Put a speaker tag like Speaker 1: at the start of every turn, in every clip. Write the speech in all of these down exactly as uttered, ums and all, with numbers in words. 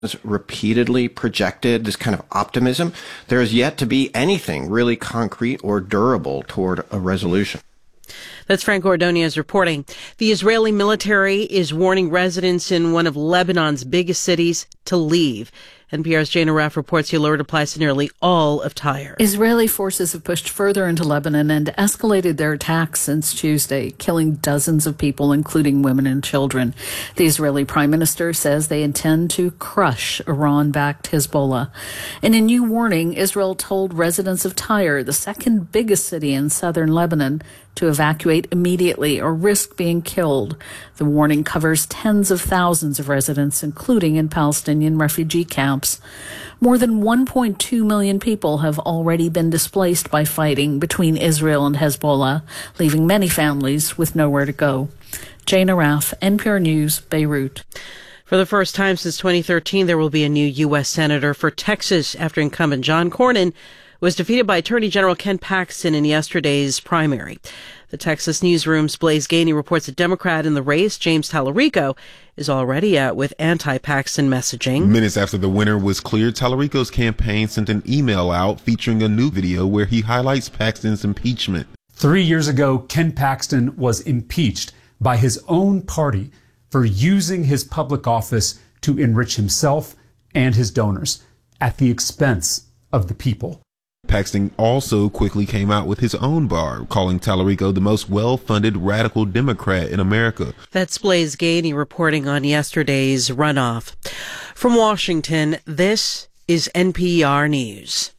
Speaker 1: repeatedly projected this kind of optimism, there is yet to be anything really concrete or durable toward a resolution.
Speaker 2: That's Frank Ordonez reporting. The Israeli military is warning residents in one of Lebanon's biggest cities to leave. N P R's Jane Arraf reports the alert applies to nearly all of Tyre.
Speaker 3: Israeli forces have pushed further into Lebanon and escalated their attacks since Tuesday, killing dozens of people, including women and children. The Israeli prime minister says they intend to crush Iran-backed Hezbollah. In a new warning, Israel told residents of Tyre, the second biggest city in southern Lebanon, to evacuate immediately or risk being killed. The warning covers tens of thousands of residents, including in Palestinian refugee camps. More than one point two million people have already been displaced by fighting between Israel and Hezbollah, leaving many families with nowhere to go. Jane Arraf, N P R News, Beirut.
Speaker 2: For the first time since twenty thirteen, there will be a new U S senator for Texas after incumbent John Cornyn was defeated by Attorney General Ken Paxton in yesterday's primary. The Texas Newsroom's Blaise Gainey reports a Democrat in the race, James Tallarico, is already out with anti-Paxton messaging.
Speaker 4: Minutes after the winner was cleared, Tallarico's campaign sent an email out featuring a new video where he highlights Paxton's impeachment.
Speaker 5: Three years ago, Ken Paxton was impeached by his own party for using his public office to enrich himself and his donors at the expense of the people.
Speaker 4: Paxton also quickly came out with his own bar, calling Tallarico the most well-funded radical Democrat in America.
Speaker 2: That's Blaise Gainey reporting on yesterday's runoff. From Washington, this is N P R News.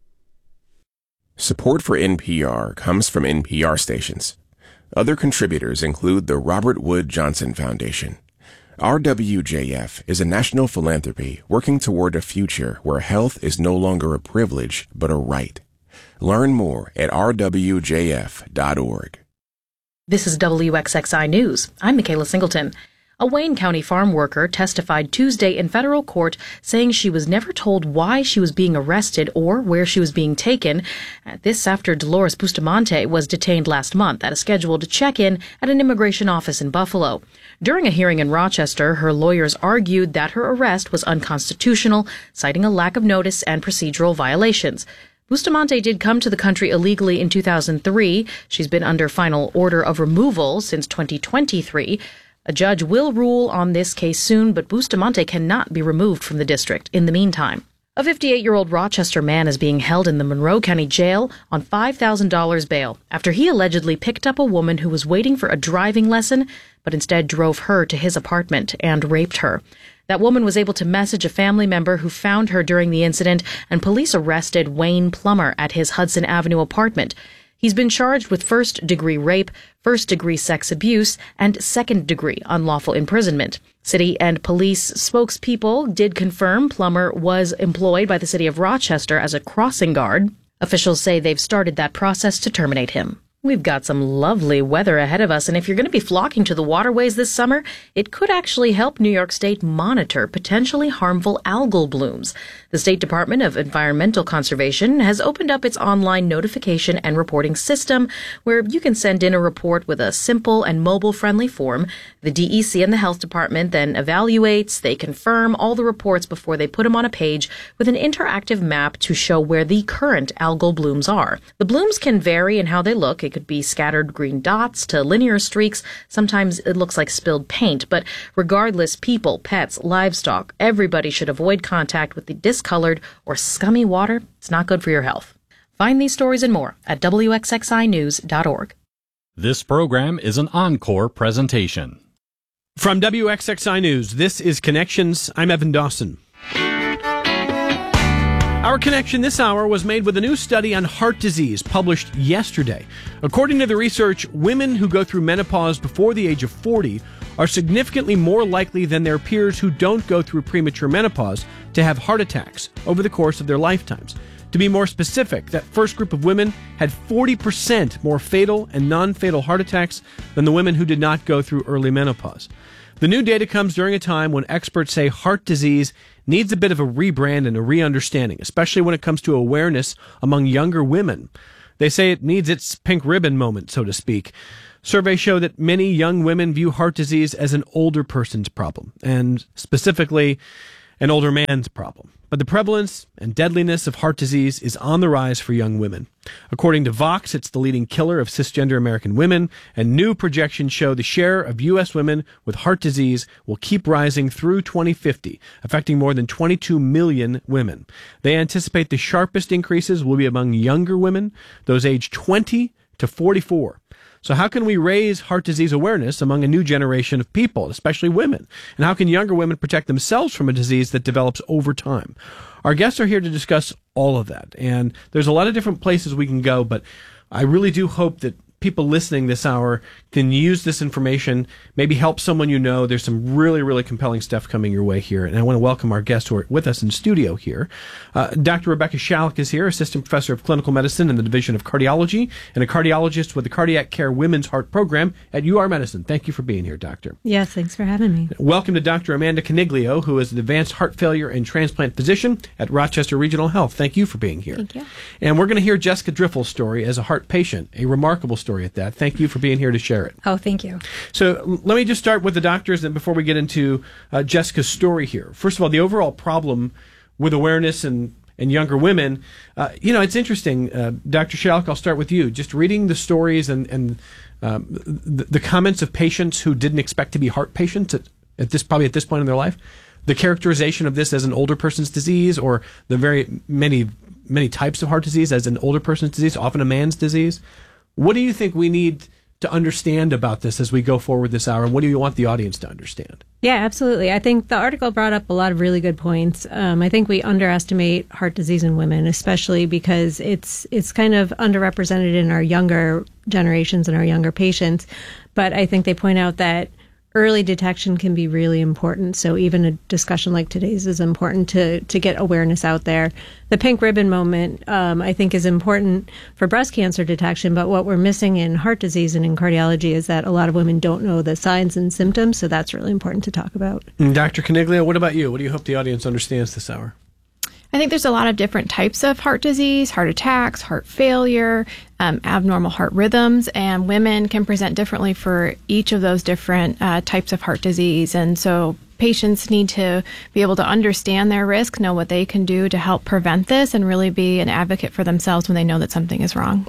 Speaker 6: Support for N P R comes from N P R stations. Other contributors include the Robert Wood Johnson Foundation. R W J F is a national philanthropy working toward a future where health is no longer a privilege, but a right. Learn more at r w j f dot org.
Speaker 7: This is W X X I News. I'm Michaela Singleton. A Wayne County farm worker testified Tuesday in federal court saying she was never told why she was being arrested or where she was being taken. This after Dolores Bustamante was detained last month at a scheduled check-in at an immigration office in Buffalo. During a hearing in Rochester, her lawyers argued that her arrest was unconstitutional, citing a lack of notice and procedural violations. Bustamante did come to the country illegally in two thousand three. She's been under final order of removal since twenty twenty-three. A judge will rule on this case soon, but Bustamante cannot be removed from the district in the meantime. A fifty-eight-year-old Rochester man is being held in the Monroe County Jail on five thousand dollars bail after he allegedly picked up a woman who was waiting for a driving lesson, but instead drove her to his apartment and raped her. That woman was able to message a family member who found her during the incident, and police arrested Wayne Plummer at his Hudson Avenue apartment. He's been charged with first-degree rape, first-degree sex abuse, and second-degree unlawful imprisonment. City and police spokespeople did confirm Plummer was employed by the city of Rochester as a crossing guard. Officials say they've started that process to terminate him. We've got some lovely weather ahead of us, and if you're going to be flocking to the waterways this summer, it could actually help New York State monitor potentially harmful algal blooms. The State Department of Environmental Conservation has opened up its online notification and reporting system where you can send in a report with a simple and mobile-friendly form. The D E C and the Health Department then evaluates, they confirm all the reports before they put them on a page with an interactive map to show where the current algal blooms are. The blooms can vary in how they look. It could be scattered green dots to linear streaks. Sometimes it looks like spilled paint. But regardless, people, pets, livestock, everybody should avoid contact with the discolored or scummy water. It's not good for your health. Find these stories and more at w x x i news dot org.
Speaker 8: This program is an encore presentation.
Speaker 9: From W X X I News, this is Connections. I'm Evan Dawson. Our connection this hour was made with a new study on heart disease published yesterday. According to the research, women who go through menopause before the age of forty are significantly more likely than their peers who don't go through premature menopause to have heart attacks over the course of their lifetimes. To be more specific, that first group of women had forty percent more fatal and non-fatal heart attacks than the women who did not go through early menopause. The new data comes during a time when experts say heart disease needs a bit of a rebrand and a re-understanding, especially when it comes to awareness among younger women. They say it needs its pink ribbon moment, so to speak. Surveys show that many young women view heart disease as an older person's problem, and specifically an older man's problem. But the prevalence and deadliness of heart disease is on the rise for young women. According to Vox, it's the leading killer of cisgender American women, and new projections show the share of U S women with heart disease will keep rising through twenty fifty, affecting more than twenty-two million women. They anticipate the sharpest increases will be among younger women, those aged twenty to forty-four. So how can we raise heart disease awareness among a new generation of people, especially women? And how can younger women protect themselves from a disease that develops over time? Our guests are here to discuss all of that. And there's a lot of different places we can go, but I really do hope that people listening this hour can use this information, maybe help someone you know. There's some really, really compelling stuff coming your way here. And I want to welcome our guests who are with us in studio here. Uh, Doctor Rebecca Shalek is here, Assistant Professor of Clinical Medicine in the Division of Cardiology and a cardiologist with the Cardiac Care Women's Heart Program at U R Medicine. Thank you for being here, Doctor.
Speaker 10: Yes, thanks for having me.
Speaker 9: Welcome to Doctor Amanda Coniglio, who is an advanced heart failure and transplant physician at Rochester Regional Health. Thank you for being here.
Speaker 10: Thank you.
Speaker 9: And we're going to hear Jessica Driffel's story as a heart patient, a remarkable story at that. Thank you for being here to share it.
Speaker 10: Oh, thank you.
Speaker 9: So l- let me just start with the doctors and before we get into uh, Jessica's story here. First of all, the overall problem with awareness and, and younger women, uh, you know, it's interesting. Uh, Doctor Shalek, I'll start with you. Just reading the stories and, and um, the, the comments of patients who didn't expect to be heart patients at, at this probably at this point in their life, the characterization of this as an older person's disease or the very many, many types of heart disease as an older person's disease, often a man's disease. What do you think we need to understand about this as we go forward this hour, and what do you want the audience to understand?
Speaker 10: Yeah, absolutely. I think the article brought up a lot of really good points. Um, I think we underestimate heart disease in women, especially because it's it's kind of underrepresented in our younger generations and our younger patients. But I think they point out that early detection can be really important. So even a discussion like today's is important to, to get awareness out there. The pink ribbon moment, um, I think, is important for breast cancer detection. But what we're missing in heart disease and in cardiology is that a lot of women don't know the signs and symptoms. So that's really important to talk about.
Speaker 9: And Doctor Coniglio, what about you? What do you hope the audience understands this hour?
Speaker 11: I think there's a lot of different types of heart disease, heart attacks, heart failure, um, abnormal heart rhythms, and women can present differently for each of those different uh, types of heart disease. And so patients need to be able to understand their risk, know what they can do to help prevent this, and really be an advocate for themselves when they know that something is wrong.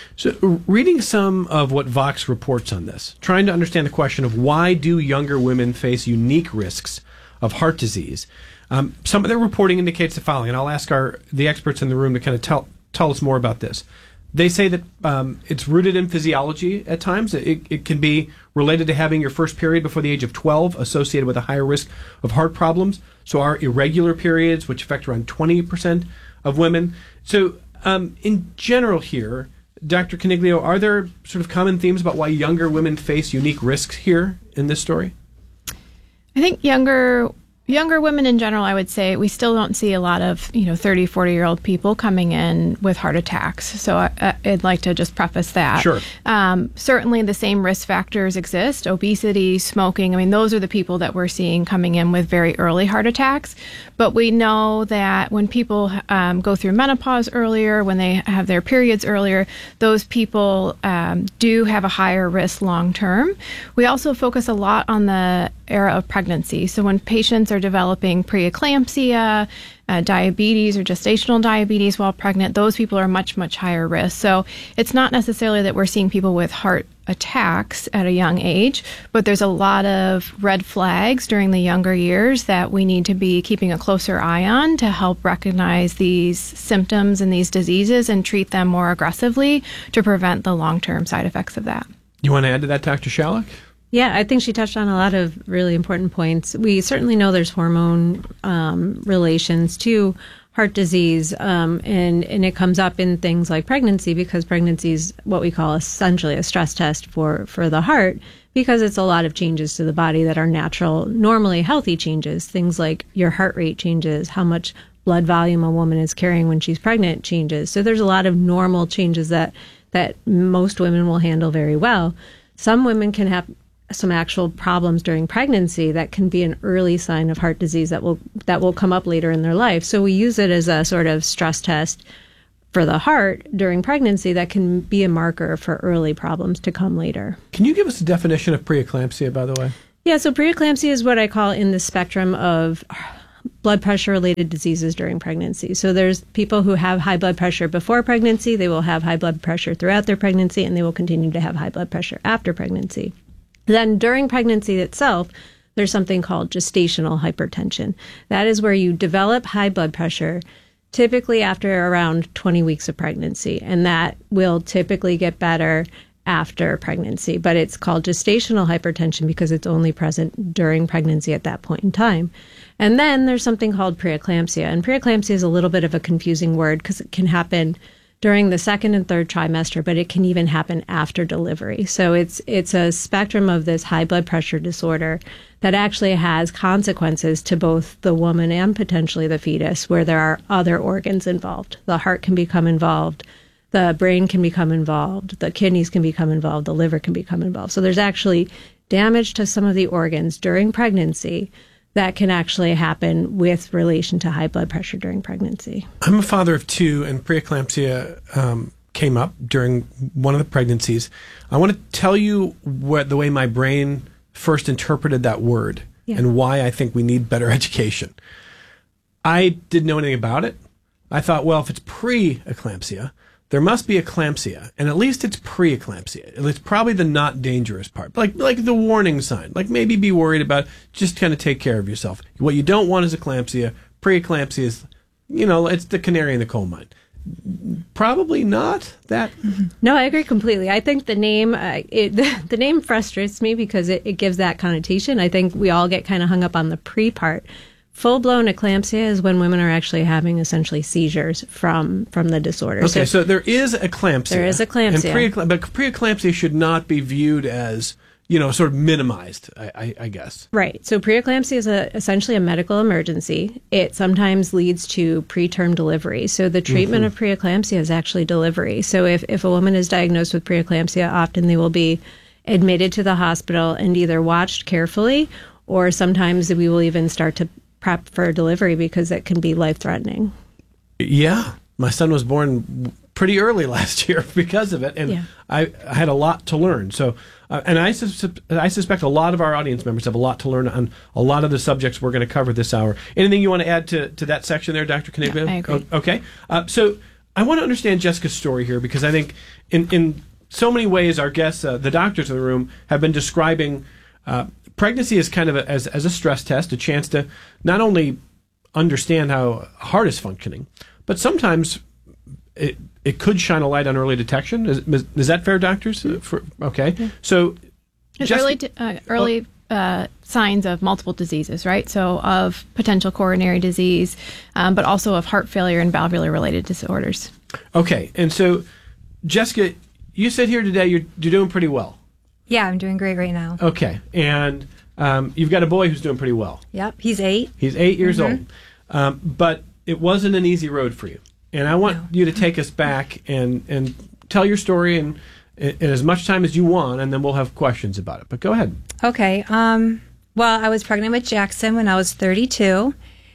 Speaker 9: So reading some of what Vox reports on this, trying to understand the question of why do younger women face unique risks of heart disease, Um, some of their reporting indicates the following, and I'll ask our the experts in the room to kind of tell tell us more about this. They say that um, it's rooted in physiology at times. It, it can be related to having your first period before the age of twelve associated with a higher risk of heart problems. So our irregular periods, which affect around twenty percent of women. So um, in general here, Doctor Coniglio, are there sort of common themes about why younger women face unique risks here in this story?
Speaker 11: I think younger Younger women in general, I would say, we still don't see a lot of, you know, thirty, forty-year-old people coming in with heart attacks. So I, I'd like to just preface that.
Speaker 9: Sure.
Speaker 11: Um, certainly the same risk factors exist, obesity, smoking. I mean, those are the people that we're seeing coming in with very early heart attacks. But we know that when people um, go through menopause earlier, when they have their periods earlier, those people um, do have a higher risk long term. We also focus a lot on the era of pregnancy. So when patients are developing preeclampsia, uh, diabetes or gestational diabetes while pregnant, those people are much, much higher risk. So it's not necessarily that we're seeing people with heart attacks at a young age, but there's a lot of red flags during the younger years that we need to be keeping a closer eye on to help recognize these symptoms and these diseases and treat them more aggressively to prevent the long-term side effects of that.
Speaker 9: You want to add to that, Doctor Shalek?
Speaker 10: Yeah, I think she touched on a lot of really important points. We certainly know there's hormone um, relations to heart disease, um, and, and it comes up in things like pregnancy because pregnancy is what we call essentially a stress test for, for the heart because it's a lot of changes to the body that are natural, normally healthy changes. Things like your heart rate changes, how much blood volume a woman is carrying when she's pregnant changes. So there's a lot of normal changes that, that most women will handle very well. Some women can have some actual problems during pregnancy that can be an early sign of heart disease that will that will come up later in their life. So we use it as a sort of stress test for the heart during pregnancy that can be a marker for early problems to come later.
Speaker 9: Can you give us a definition of preeclampsia, by the way?
Speaker 10: Yeah, so preeclampsia is what I call in the spectrum of blood pressure related diseases during pregnancy. So there's people who have high blood pressure before pregnancy, they will have high blood pressure throughout their pregnancy, and they will continue to have high blood pressure after pregnancy. Then during pregnancy itself, there's something called gestational hypertension. That is where you develop high blood pressure typically after around twenty weeks of pregnancy, and that will typically get better after pregnancy, but it's called gestational hypertension because it's only present during pregnancy at that point in time. And then there's something called preeclampsia, and preeclampsia is a little bit of a confusing word because it can happen during the second and third trimester, but it can even happen after delivery. So it's it's a spectrum of this high blood pressure disorder that actually has consequences to both the woman and potentially the fetus, where there are other organs involved. The heart can become involved, the brain can become involved, the kidneys can become involved, the liver can become involved. So there's actually damage to some of the organs during pregnancy that can actually happen with relation to high blood pressure during pregnancy.
Speaker 9: I'm a father of two, and preeclampsia um, came up during one of the pregnancies. I want to tell you what the way my brain first interpreted that word yeah. and why I think we need better education. I didn't know anything about it. I thought, well, if it's pre-eclampsia, there must be eclampsia, and at least it's pre-eclampsia. It's probably the not dangerous part, like like the warning sign. Like maybe be worried about, just kind of take care of yourself. What you don't want is eclampsia. Pre-eclampsia is, you know, it's the canary in the coal mine. Probably not that.
Speaker 10: No, I agree completely. I think the name uh, it, the, the name frustrates me because it, it gives that connotation. I think we all get kind of hung up on the pre part. Full-blown eclampsia is when women are actually having essentially seizures from from the disorder.
Speaker 9: Okay, so, so there is eclampsia.
Speaker 10: There is eclampsia.
Speaker 9: And pre- but preeclampsia should not be viewed as, you know, sort of minimized, I, I, I guess.
Speaker 10: Right. So preeclampsia is a, essentially a medical emergency. It sometimes leads to preterm delivery. So the treatment mm-hmm. of preeclampsia is actually delivery. So if, if a woman is diagnosed with preeclampsia, often they will be admitted to the hospital and either watched carefully, or sometimes we will even start to prep for delivery because it can be life-threatening.
Speaker 9: Yeah. My son was born pretty early last year because of it, and yeah. I, I had a lot to learn. So, uh, and I, sus- I suspect a lot of our audience members have a lot to learn on a lot of the subjects we're going to cover this hour. Anything you want to add to, to that section there, Doctor Caniglia?
Speaker 11: Yeah, I agree.
Speaker 9: O- okay. Uh, so I want to understand Jessica's story here, because I think in, in so many ways our guests, uh, the doctors in the room, have been describing uh, pregnancy as kind of a, as, as a stress test, a chance to not only understand how heart is functioning, but sometimes it it could shine a light on early detection. Is, is that fair, doctors? Mm-hmm. For, okay. Yeah. So
Speaker 11: There's early, t- uh, early uh, signs of multiple diseases, right? So of potential coronary disease, um, but also of heart failure and valvular-related disorders.
Speaker 9: Okay. And so, Jessica, you said here today you're, you're doing pretty well.
Speaker 12: Yeah, I'm doing great right now.
Speaker 9: Okay. And um, you've got a boy who's doing pretty well.
Speaker 12: Yep, he's eight.
Speaker 9: He's eight years
Speaker 12: mm-hmm.
Speaker 9: old. Um, but it wasn't an easy road for you. And I want no. you to take us back and, and tell your story in, in as much time as you want, and then we'll have questions about it. But go ahead.
Speaker 12: Okay. Um, well, I was pregnant with Jackson when I was thirty-two.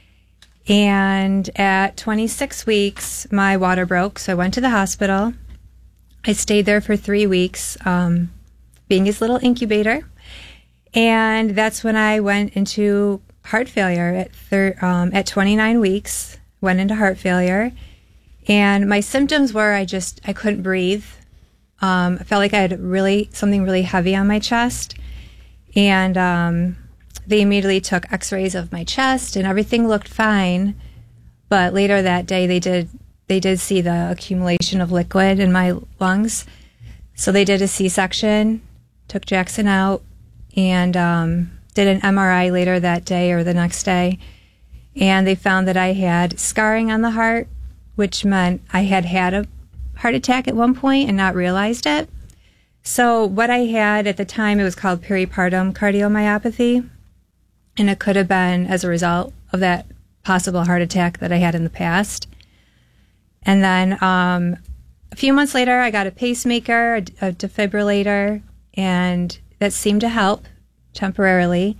Speaker 12: And at twenty-six weeks, my water broke, so I went to the hospital. I stayed there for three weeks, um, being his little incubator. And that's when I went into heart failure at thir- um, at twenty-nine weeks, went into heart failure. And my symptoms were I just, I couldn't breathe. Um, I felt like I had really, something really heavy on my chest. And um, they immediately took x-rays of my chest and everything looked fine. But later that day, they did, they did see the accumulation of liquid in my lungs. So they did a C-section, took Jackson out, and um, did an M R I later that day or the next day. And they found that I had scarring on the heart, which meant I had had a heart attack at one point and not realized it. So what I had at the time, it was called peripartum cardiomyopathy, and it could have been as a result of that possible heart attack that I had in the past. And then um, a few months later, I got a pacemaker, a, a defibrillator, and that seemed to help temporarily.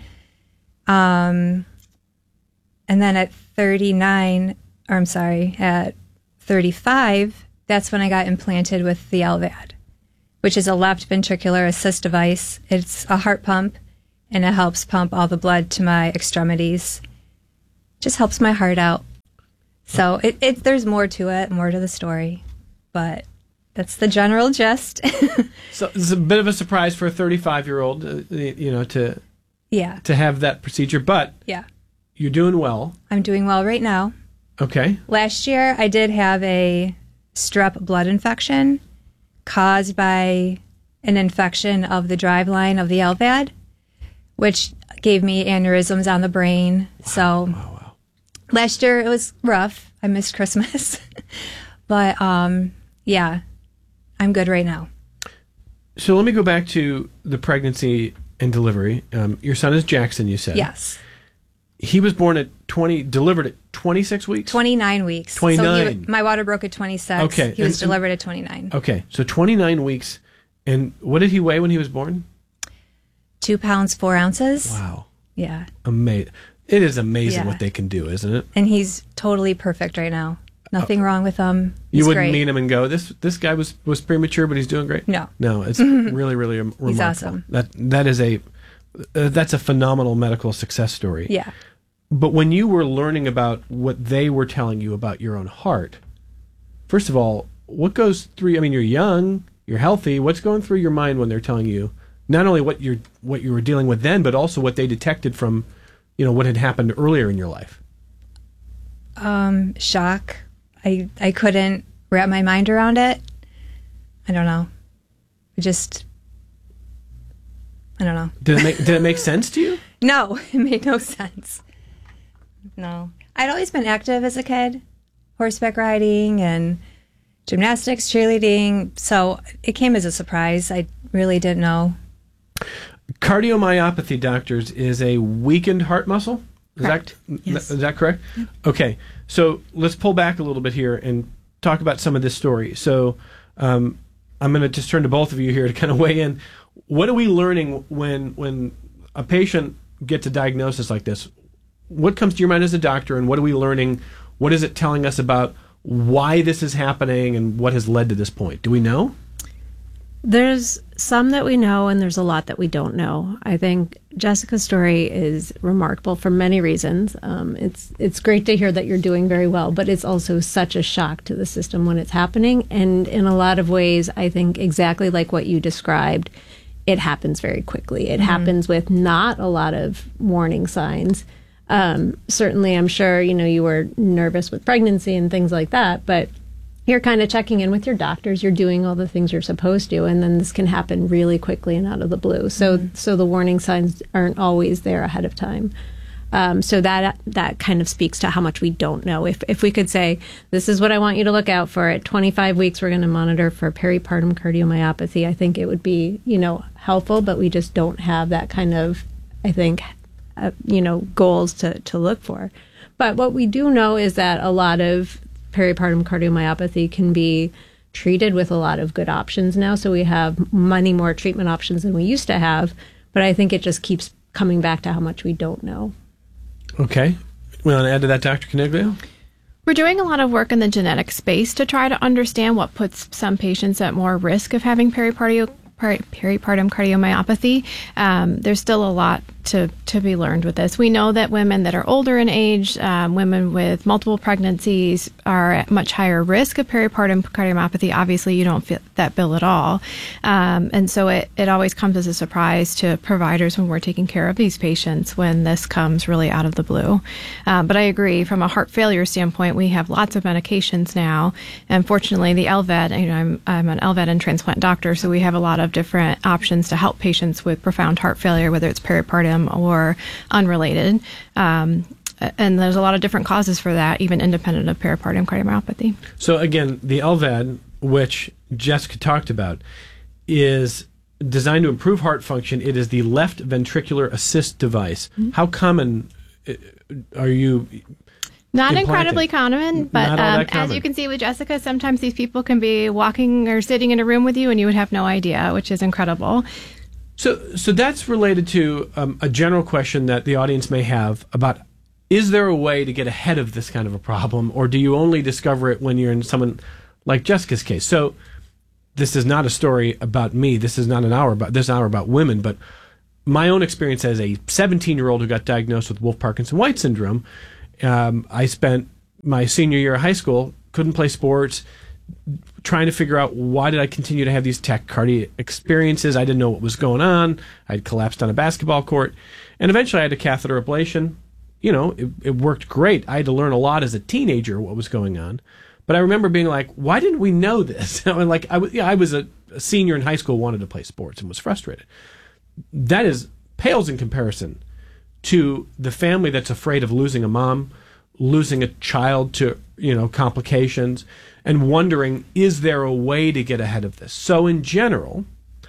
Speaker 12: Um, and then at thirty-nine, or I'm sorry, at thirty-five, that's when I got implanted with the L V A D, which is a left ventricular assist device. It's a heart pump, and it helps pump all the blood to my extremities. just helps my heart out. So it, it there's more to it, more to the story, but that's the general gist.
Speaker 9: So it's a bit of a surprise for a thirty-five-year-old, uh, you know, to
Speaker 12: yeah
Speaker 9: to have that procedure, but
Speaker 12: yeah,
Speaker 9: you're doing well.
Speaker 12: I'm doing well right now.
Speaker 9: Okay.
Speaker 12: Last year, I did have a strep blood infection caused by an infection of the driveline of the L V A D, which gave me aneurysms on the brain. Wow. So wow, wow. Last year it was rough. I missed Christmas. But um, yeah, I'm good right now.
Speaker 9: So let me go back to the pregnancy and delivery. Um, your son is Jackson, you said.
Speaker 12: Yes.
Speaker 9: He was born at twenty, delivered at twenty-six weeks?
Speaker 12: twenty-nine weeks.
Speaker 9: twenty-nine.
Speaker 12: So he, my water broke at twenty-six.
Speaker 9: Okay.
Speaker 12: He was
Speaker 9: and,
Speaker 12: delivered at twenty-nine.
Speaker 9: Okay. So twenty-nine weeks. And what did he weigh when he was born?
Speaker 12: Two pounds, four ounces.
Speaker 9: Wow.
Speaker 12: Yeah.
Speaker 9: Amazing. It is amazing
Speaker 12: yeah.
Speaker 9: what they can do, isn't it?
Speaker 12: And he's totally perfect right now. Nothing uh, wrong with him. He's
Speaker 9: you wouldn't
Speaker 12: great.
Speaker 9: meet him and go, this this guy was, was premature, but he's doing great?
Speaker 12: No.
Speaker 9: No, it's really, really remarkable.
Speaker 12: He's awesome.
Speaker 9: That, that is a, uh, that's a phenomenal medical success story.
Speaker 12: Yeah.
Speaker 9: But when you were learning about what they were telling you about your own heart, first of all, what goes through, I mean, you're young, you're healthy, what's going through your mind when they're telling you not only what you're what you were dealing with then, but also what they detected from, you know, what had happened earlier in your life?
Speaker 12: Um, shock. I I couldn't wrap my mind around it. I don't know. I just I don't know.
Speaker 9: Did it make did it make sense to you?
Speaker 12: No, it made no sense. No. I'd always been active as a kid, horseback riding and gymnastics, cheerleading, so it came as a surprise. I really didn't know.
Speaker 9: Cardiomyopathy, doctors, is a weakened heart muscle? Is
Speaker 12: correct.
Speaker 9: that
Speaker 12: yes.
Speaker 9: is that correct? Yep. Okay, so let's pull back a little bit here and talk about some of this story. So um, I'm going to just turn to both of you here to kind of weigh in. What are we learning when when a patient gets a diagnosis like this? What comes to your mind as a doctor, and what are we learning? What is it telling us about why this is happening and what has led to this point? Do we know?
Speaker 10: There's some that we know, and there's a lot that we don't know. I think Jessica's story is remarkable for many reasons. Um, it's it's great to hear that you're doing very well, but it's also such a shock to the system when it's happening. And in a lot of ways, I think exactly like what you described, it happens very quickly. It mm-hmm. happens with not a lot of warning signs. Um, certainly, I'm sure, you know, you were nervous with pregnancy and things like that, but you're kind of checking in with your doctors. You're doing all the things you're supposed to, and then this can happen really quickly and out of the blue. So, mm-hmm. so the warning signs aren't always there ahead of time. Um, so that that kind of speaks to how much we don't know. If if we could say, this is what I want you to look out for at twenty-five weeks, we're going to monitor for peripartum cardiomyopathy. I think it would be, you know, helpful, but we just don't have that kind of, I think, uh, you know, goals to to look for. But what we do know is that a lot of peripartum cardiomyopathy can be treated with a lot of good options now. So we have many more treatment options than we used to have. But I think it just keeps coming back to how much we don't know.
Speaker 9: Okay. We want to add to that, Doctor Coniglio?
Speaker 11: We're doing a lot of work in the genetic space to try to understand what puts some patients at more risk of having peripartum peripartum cardiomyopathy. Um, there's still a lot to, to be learned with this. We know that women that are older in age, um, women with multiple pregnancies are at much higher risk of peripartum cardiomyopathy. Obviously, you don't fit that bill at all. Um, and so it, it always comes as a surprise to providers when we're taking care of these patients when this comes really out of the blue. Um, but I agree, from a heart failure standpoint, we have lots of medications now. And fortunately, the L V A D, you know, I'm, I'm an L V A D and transplant doctor, so we have a lot of different options to help patients with profound heart failure, whether it's peripartum or unrelated. Um, and there's a lot of different causes for that, even independent of peripartum cardiomyopathy.
Speaker 9: So again, the L V A D, which Jessica talked about, is designed to improve heart function. It is the left ventricular assist device. Mm-hmm. How common are you
Speaker 11: Not
Speaker 9: implanting?
Speaker 11: Incredibly common, but
Speaker 9: Not all
Speaker 11: um,
Speaker 9: that common.
Speaker 11: as you can see with Jessica, sometimes these people can be walking or sitting in a room with you and you would have no idea, which is incredible.
Speaker 9: So, so that's related to um, a general question that the audience may have about, is there a way to get ahead of this kind of a problem, or do you only discover it when you're in someone like Jessica's case? So this is not a story about me. This is not an hour about, this is an hour about women, but my own experience as a seventeen-year-old who got diagnosed with Wolff-Parkinson-White syndrome, Um, I spent my senior year of high school, couldn't play sports, trying to figure out why did I continue to have these tachycardia experiences. I didn't know what was going on. I'd collapsed on a basketball court. And eventually I had a catheter ablation. You know, it, it worked great. I had to learn a lot as a teenager what was going on. But I remember being like, why didn't we know this? And like, I, w- yeah, I was a, a senior in high school, wanted to play sports and was frustrated. That is pales in comparison to the family that's afraid of losing a mom, losing a child to, you know, complications, and wondering, is there a way to get ahead of this? So in general,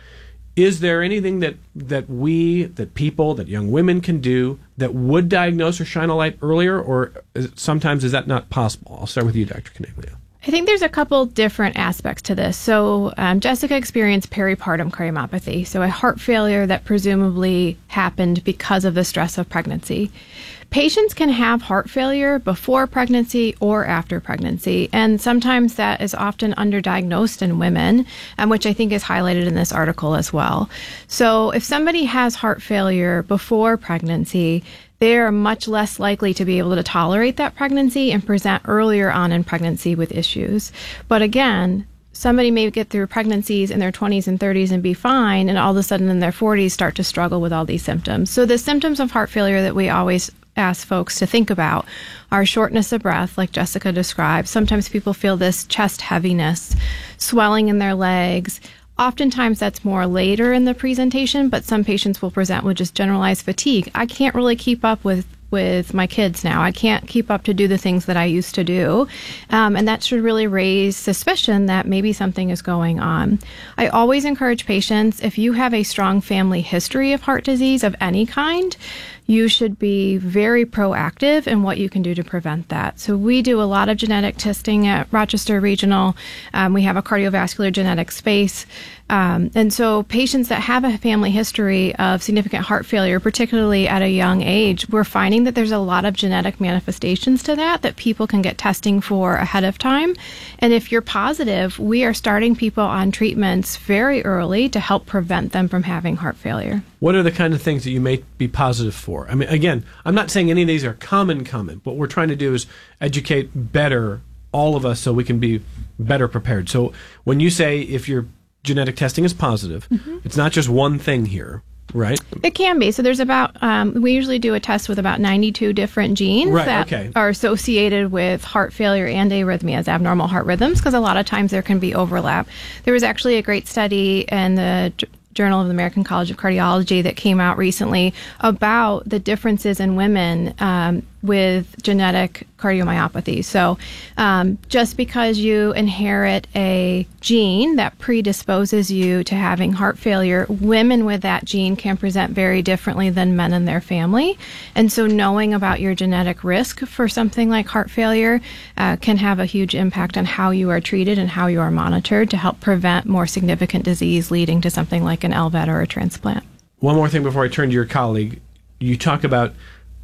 Speaker 9: is there anything that, that we, that people, that young women can do that would diagnose or shine a light earlier, or is, sometimes is that not possible? I'll start with you, Doctor Caniglia.
Speaker 11: I think there's a couple different aspects to this. So um, Jessica experienced peripartum cardiomyopathy, so a heart failure that presumably happened because of the stress of pregnancy. Patients can have heart failure before pregnancy or after pregnancy, and sometimes that is often underdiagnosed in women, um, which I think is highlighted in this article as well. So if somebody has heart failure before pregnancy, they are much less likely to be able to tolerate that pregnancy and present earlier on in pregnancy with issues. But again, somebody may get through pregnancies in their twenties and thirties and be fine, and all of a sudden in their forties start to struggle with all these symptoms. So the symptoms of heart failure that we always ask folks to think about are shortness of breath, like Jessica described. Sometimes people feel this chest heaviness, swelling in their legs. Oftentimes that's more later in the presentation, but some patients will present with just generalized fatigue. I can't really keep up with with my kids now. I can't keep up to do the things that I used to do. Um, and that should really raise suspicion that maybe something is going on. I always encourage patients, if you have a strong family history of heart disease of any kind, you should be very proactive in what you can do to prevent that. So we do a lot of genetic testing at Rochester Regional. Um, we have a cardiovascular genetic space. Um, and so patients that have a family history of significant heart failure, particularly at a young age, we're finding that there's a lot of genetic manifestations to that that people can get testing for ahead of time. And if you're positive, we are starting people on treatments very early to help prevent them from having heart failure.
Speaker 9: What are the kind of things that you may be positive for? I mean, again, I'm not saying any of these are common, common. What we're trying to do is educate better all of us so we can be better prepared. So when you say if your genetic testing is positive, mm-hmm. it's not just one thing here, right?
Speaker 11: It can be. So there's about, um, we usually do a test with about ninety-two different genes
Speaker 9: right,
Speaker 11: that
Speaker 9: okay.
Speaker 11: are associated with heart failure and arrhythmias, abnormal heart rhythms, because a lot of times there can be overlap. There was actually a great study in the Journal of the American College of Cardiology that came out recently about the differences in women um, with genetic cardiomyopathy. So um, just because you inherit a gene that predisposes you to having heart failure, women with that gene can present very differently than men in their family. And so knowing about your genetic risk for something like heart failure uh, can have a huge impact on how you are treated and how you are monitored to help prevent more significant disease leading to something like an L V A D or a transplant.
Speaker 9: One more thing before I turn to your colleague. You talk about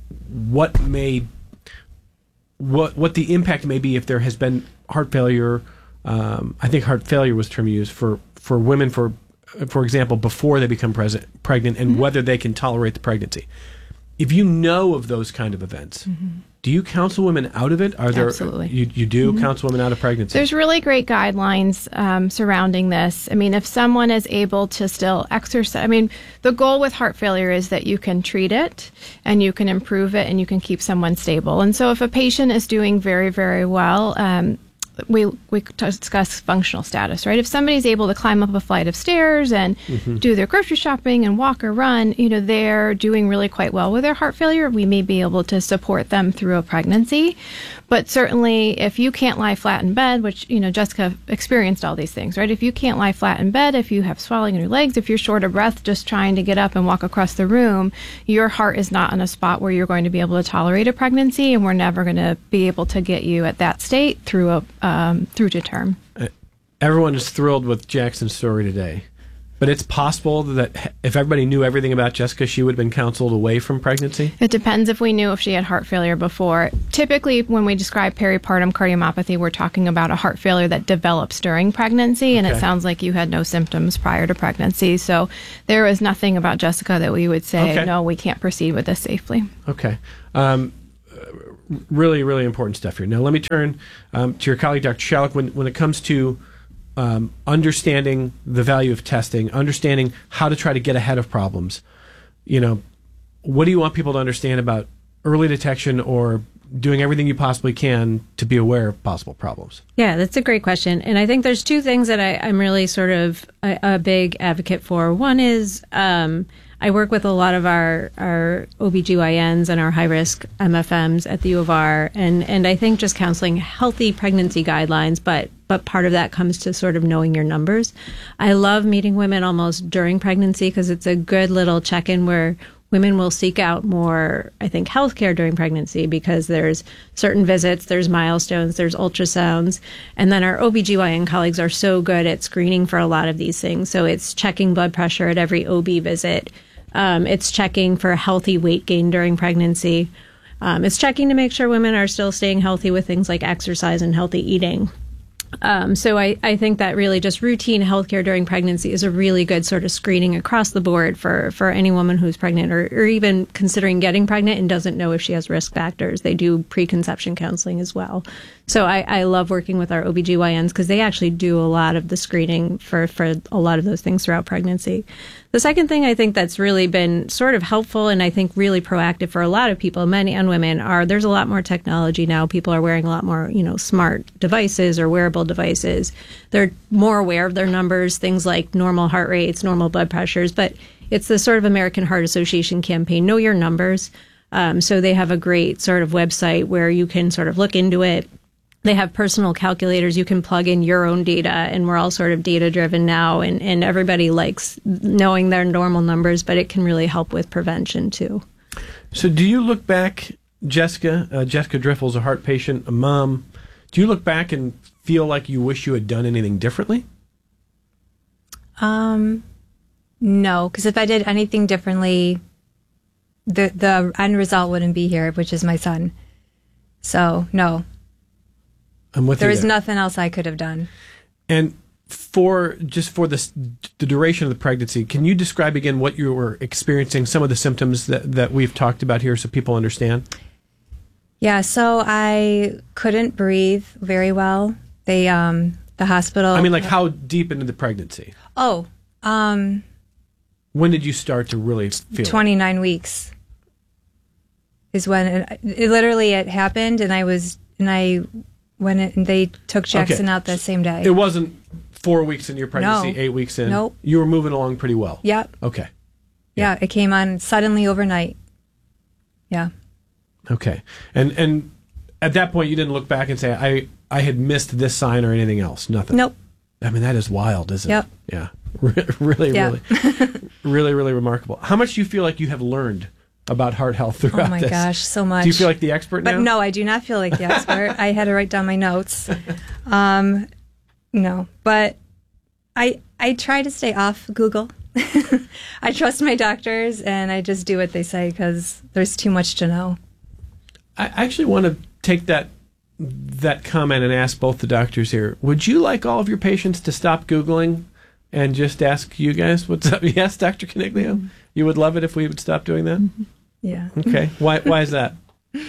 Speaker 9: what may, what what the impact may be if there has been heart failure. Um, I think heart failure was the term used for, for women, for for example, before they become present, pregnant, and mm-hmm. whether they can tolerate the pregnancy. If you know of those kind of events, mm-hmm. do you counsel women out of it? Are there,
Speaker 11: Absolutely.
Speaker 9: You, you do mm-hmm. counsel women out of pregnancy?
Speaker 11: There's really great guidelines um, surrounding this. I mean, if someone is able to still exercise, I mean, the goal with heart failure is that you can treat it and you can improve it and you can keep someone stable. And so if a patient is doing very, very well, um, we we discuss functional status, right? If somebody's able to climb up a flight of stairs and mm-hmm. do their grocery shopping and walk or run, you know, they're doing really quite well with their heart failure. We may be able to support them through a pregnancy. But certainly if you can't lie flat in bed, which, you know, Jessica experienced all these things, right? If you can't lie flat in bed, if you have swelling in your legs, if you're short of breath just trying to get up and walk across the room, your heart is not in a spot where you're going to be able to tolerate a pregnancy, and we're never going to be able to get you at that state through a um, through to term.
Speaker 9: Everyone is thrilled with Jackson's story today. But it's possible that if everybody knew everything about Jessica, she would have been counseled away from pregnancy?
Speaker 11: It depends if we knew if she had heart failure before. Typically, when we describe peripartum cardiomyopathy, we're talking about a heart failure that develops during pregnancy, and okay. it sounds like you had no symptoms prior to pregnancy. So there was nothing about Jessica that we would say, okay. no, we can't proceed with this safely.
Speaker 9: Okay. Um, Really, really important stuff here. Now, let me turn um, to your colleague, Doctor Shalek. When, when it comes to um, understanding the value of testing, understanding how to try to get ahead of problems, you know, what do you want people to understand about early detection or doing everything you possibly can to be aware of possible problems?
Speaker 10: Yeah, that's a great question. And I think there's two things that I, I'm really sort of a, a big advocate for. One is um, I work with a lot of our, our O B G Y Ns and our high-risk M F Ms at the U of R. And, and I think just counseling healthy pregnancy guidelines, but but part of that comes to sort of knowing your numbers. I love meeting women almost during pregnancy because it's a good little check-in where women will seek out more, I think, healthcare during pregnancy because there's certain visits, there's milestones, there's ultrasounds. And then our O B G Y N colleagues are so good at screening for a lot of these things. So it's checking blood pressure at every O B visit. Um, it's checking for healthy weight gain during pregnancy. Um, it's checking to make sure women are still staying healthy with things like exercise and healthy eating. Um, so I, I think that really just routine healthcare during pregnancy is a really good sort of screening across the board for, for any woman who's pregnant or, or even considering getting pregnant and doesn't know if she has risk factors. They do preconception counseling as well. So I, I love working with our O B G Y Ns because they actually do a lot of the screening for, for a lot of those things throughout pregnancy. The second thing I think that's really been sort of helpful and I think really proactive for a lot of people, men and women, are there's a lot more technology now. People are wearing a lot more, you know, smart devices or wearable devices. They're more aware of their numbers, things like normal heart rates, normal blood pressures, but it's the sort of American Heart Association campaign, Know Your Numbers. Um, so they have a great sort of website where you can sort of look into it. They have personal calculators. You can plug in your own data, and we're all sort of data driven now, and, and everybody likes knowing their normal numbers, but it can really help with prevention too.
Speaker 9: So do you look back, Jessica, uh, Jessica Driffel's a heart patient, a mom, do you look back and feel like you wish you had done anything differently?
Speaker 12: Um, no, because if I did anything differently, the the end result wouldn't be here, which is my son. So, no.
Speaker 9: I'm with
Speaker 12: there
Speaker 9: you
Speaker 12: is
Speaker 9: there.
Speaker 12: nothing else I could have done.
Speaker 9: And for just for this, the duration of the pregnancy, can you describe again what you were experiencing, some of the symptoms that, that we've talked about here so people understand?
Speaker 12: Yeah, so I couldn't breathe very well. They, um, the hospital.
Speaker 9: I mean, like how deep into the pregnancy?
Speaker 12: Oh, um,
Speaker 9: when did you start to really feel
Speaker 12: twenty-nine
Speaker 9: it?
Speaker 12: weeks is when it, it literally it happened, and I was, and I, when it, and they took Jackson
Speaker 9: Okay.
Speaker 12: out that same day.
Speaker 9: It wasn't four weeks into your pregnancy,
Speaker 12: No.
Speaker 9: eight weeks in.
Speaker 12: Nope.
Speaker 9: You were moving along pretty well.
Speaker 12: Yep.
Speaker 9: Okay.
Speaker 12: Yeah, it came on suddenly overnight. Yeah.
Speaker 9: Okay. And and at that point, you didn't look back and say, I, I had missed this sign or anything else. Nothing.
Speaker 12: Nope.
Speaker 9: I mean, that is wild, isn't
Speaker 12: Yep.
Speaker 9: it? Yeah. really,
Speaker 12: Yeah.
Speaker 9: really, really, really remarkable. How much do you feel like you have learned about heart health throughout
Speaker 12: Oh my
Speaker 9: this?
Speaker 12: gosh, so much.
Speaker 9: Do you feel like the expert
Speaker 12: But
Speaker 9: now?
Speaker 12: no, I do not feel like the expert. I had to write down my notes. Um, no, but I I try to stay off Google. I trust my doctors, and I just do what they say because there's too much to know.
Speaker 9: I actually want to take that that comment and ask both the doctors here. Would you like all of your patients to stop Googling and just ask you guys what's up? Yes, Doctor Coniglio? Mm-hmm. You would love it if we would stop doing that?
Speaker 12: Mm-hmm. Yeah.
Speaker 9: Okay. Why Why is that?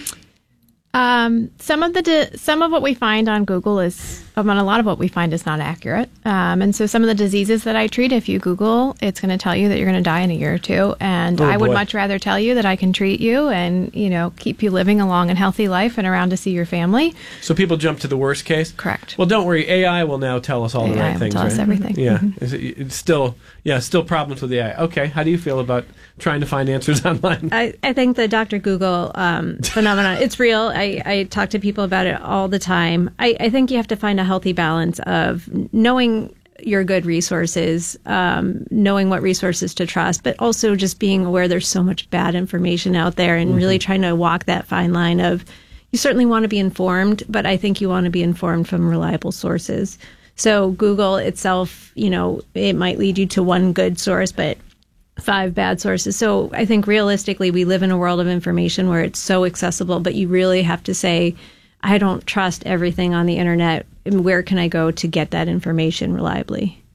Speaker 11: Um, some of the di- some of what we find on Google is, um, a lot of what we find is not accurate. Um, and so some of the diseases that I treat, if you Google, it's going to tell you that you're going to die in a year or two. And
Speaker 9: Oh,
Speaker 11: I would
Speaker 9: boy.
Speaker 11: much rather tell you that I can treat you and, you know, keep you living a long and healthy life and around to see your family.
Speaker 9: So people jump to the worst case?
Speaker 11: Correct.
Speaker 9: Well, don't worry. A I will now tell us all the
Speaker 11: A I
Speaker 9: right
Speaker 11: will
Speaker 9: things.
Speaker 11: tell us
Speaker 9: right?
Speaker 11: everything.
Speaker 9: Yeah.
Speaker 11: Mhm.
Speaker 9: Is it, it's still, yeah, still problems with the A I. Okay. How do you feel about trying to find answers online?
Speaker 10: I, I think the Doctor Google um, phenomenon, it's real. I, I talk to people about it all the time. I, I think you have to find a healthy balance of knowing your good resources, um, knowing what resources to trust, but also just being aware there's so much bad information out there and mm-hmm. really trying to walk that fine line of you certainly want to be informed, but I think you want to be informed from reliable sources. So Google itself, you know, it might lead you to one good source, but five bad sources. So I think realistically, we live in a world of information where it's so accessible, but you really have to say, I don't trust everything on the internet. Where can I go to get that information reliably?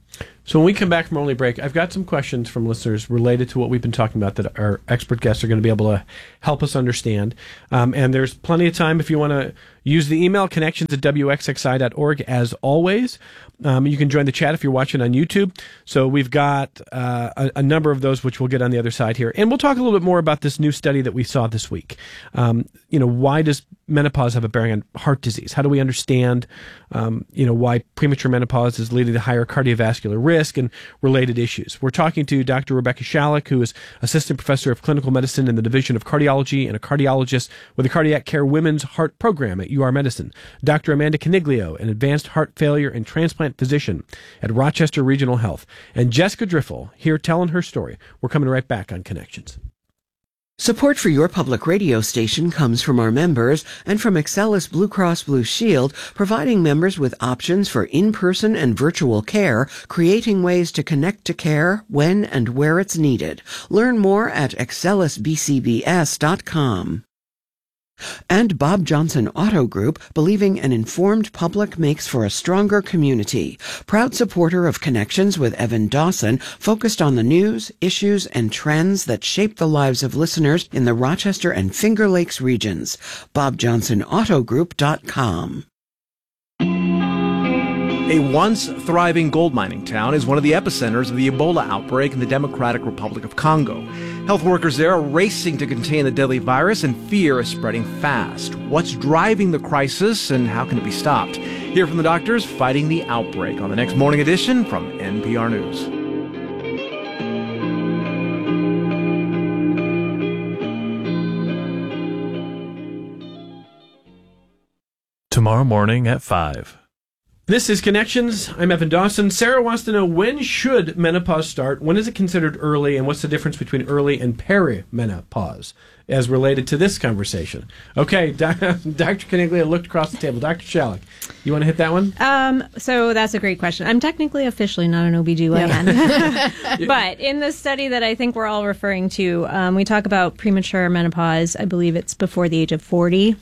Speaker 9: So when we come back from early break, I've got some questions from listeners related to what we've been talking about that our expert guests are going to be able to help us understand. Um, and there's plenty of time if you want to use the email, connections at W X X I dot org, as always. Um, you can join the chat if you're watching on YouTube. So we've got uh, a, a number of those, which we'll get on the other side here. And we'll talk a little bit more about this new study that we saw this week. Um, you know, why does menopause have a bearing on heart disease? How do we understand, um, you know, why premature menopause is leading to higher cardiovascular risk and related issues? We're talking to Doctor Rebecca Shalek, who is Assistant Professor of Clinical Medicine in the Division of Cardiology and a cardiologist with the Cardiac Care Women's Heart Program at U R Medicine. Doctor Amanda Caniglio, an advanced heart failure and transplant physician at Rochester Regional Health. And Jessica Driffel, here telling her story. We're coming right back on Connections.
Speaker 13: Support for your public radio station comes from our members and from Excelis Blue Cross Blue Shield, providing members with options for in-person and virtual care, creating ways to connect to care when and where it's needed. Learn more at excelis b c b s dot com. And Bob Johnson Auto Group, believing an informed public makes for a stronger community. Proud supporter of Connections with Evan Dawson, focused on the news, issues, and trends that shape the lives of listeners in the Rochester and Finger Lakes regions. bob johnson auto group dot com.
Speaker 14: A once thriving gold mining town is one of the epicenters of the Ebola outbreak in the Democratic Republic of Congo. Health workers there are racing to contain the deadly virus, and fear is spreading fast. What's driving the crisis, and how can it be stopped? Hear from the doctors fighting the outbreak on the next Morning Edition from N P R News.
Speaker 15: Tomorrow morning at five.
Speaker 9: This is Connections. I'm Evan Dawson. Sarah wants to know, when should menopause start? When is it considered early? And what's the difference between early and perimenopause as related to this conversation? Okay, Doctor Caniglio looked across the table. Doctor Shalek, you want to hit that one?
Speaker 10: Um, so that's a great question. I'm technically officially not an O B G Y N. Yeah. But in the study that I think we're all referring to, um, we talk about premature menopause. I believe it's before the age of forty.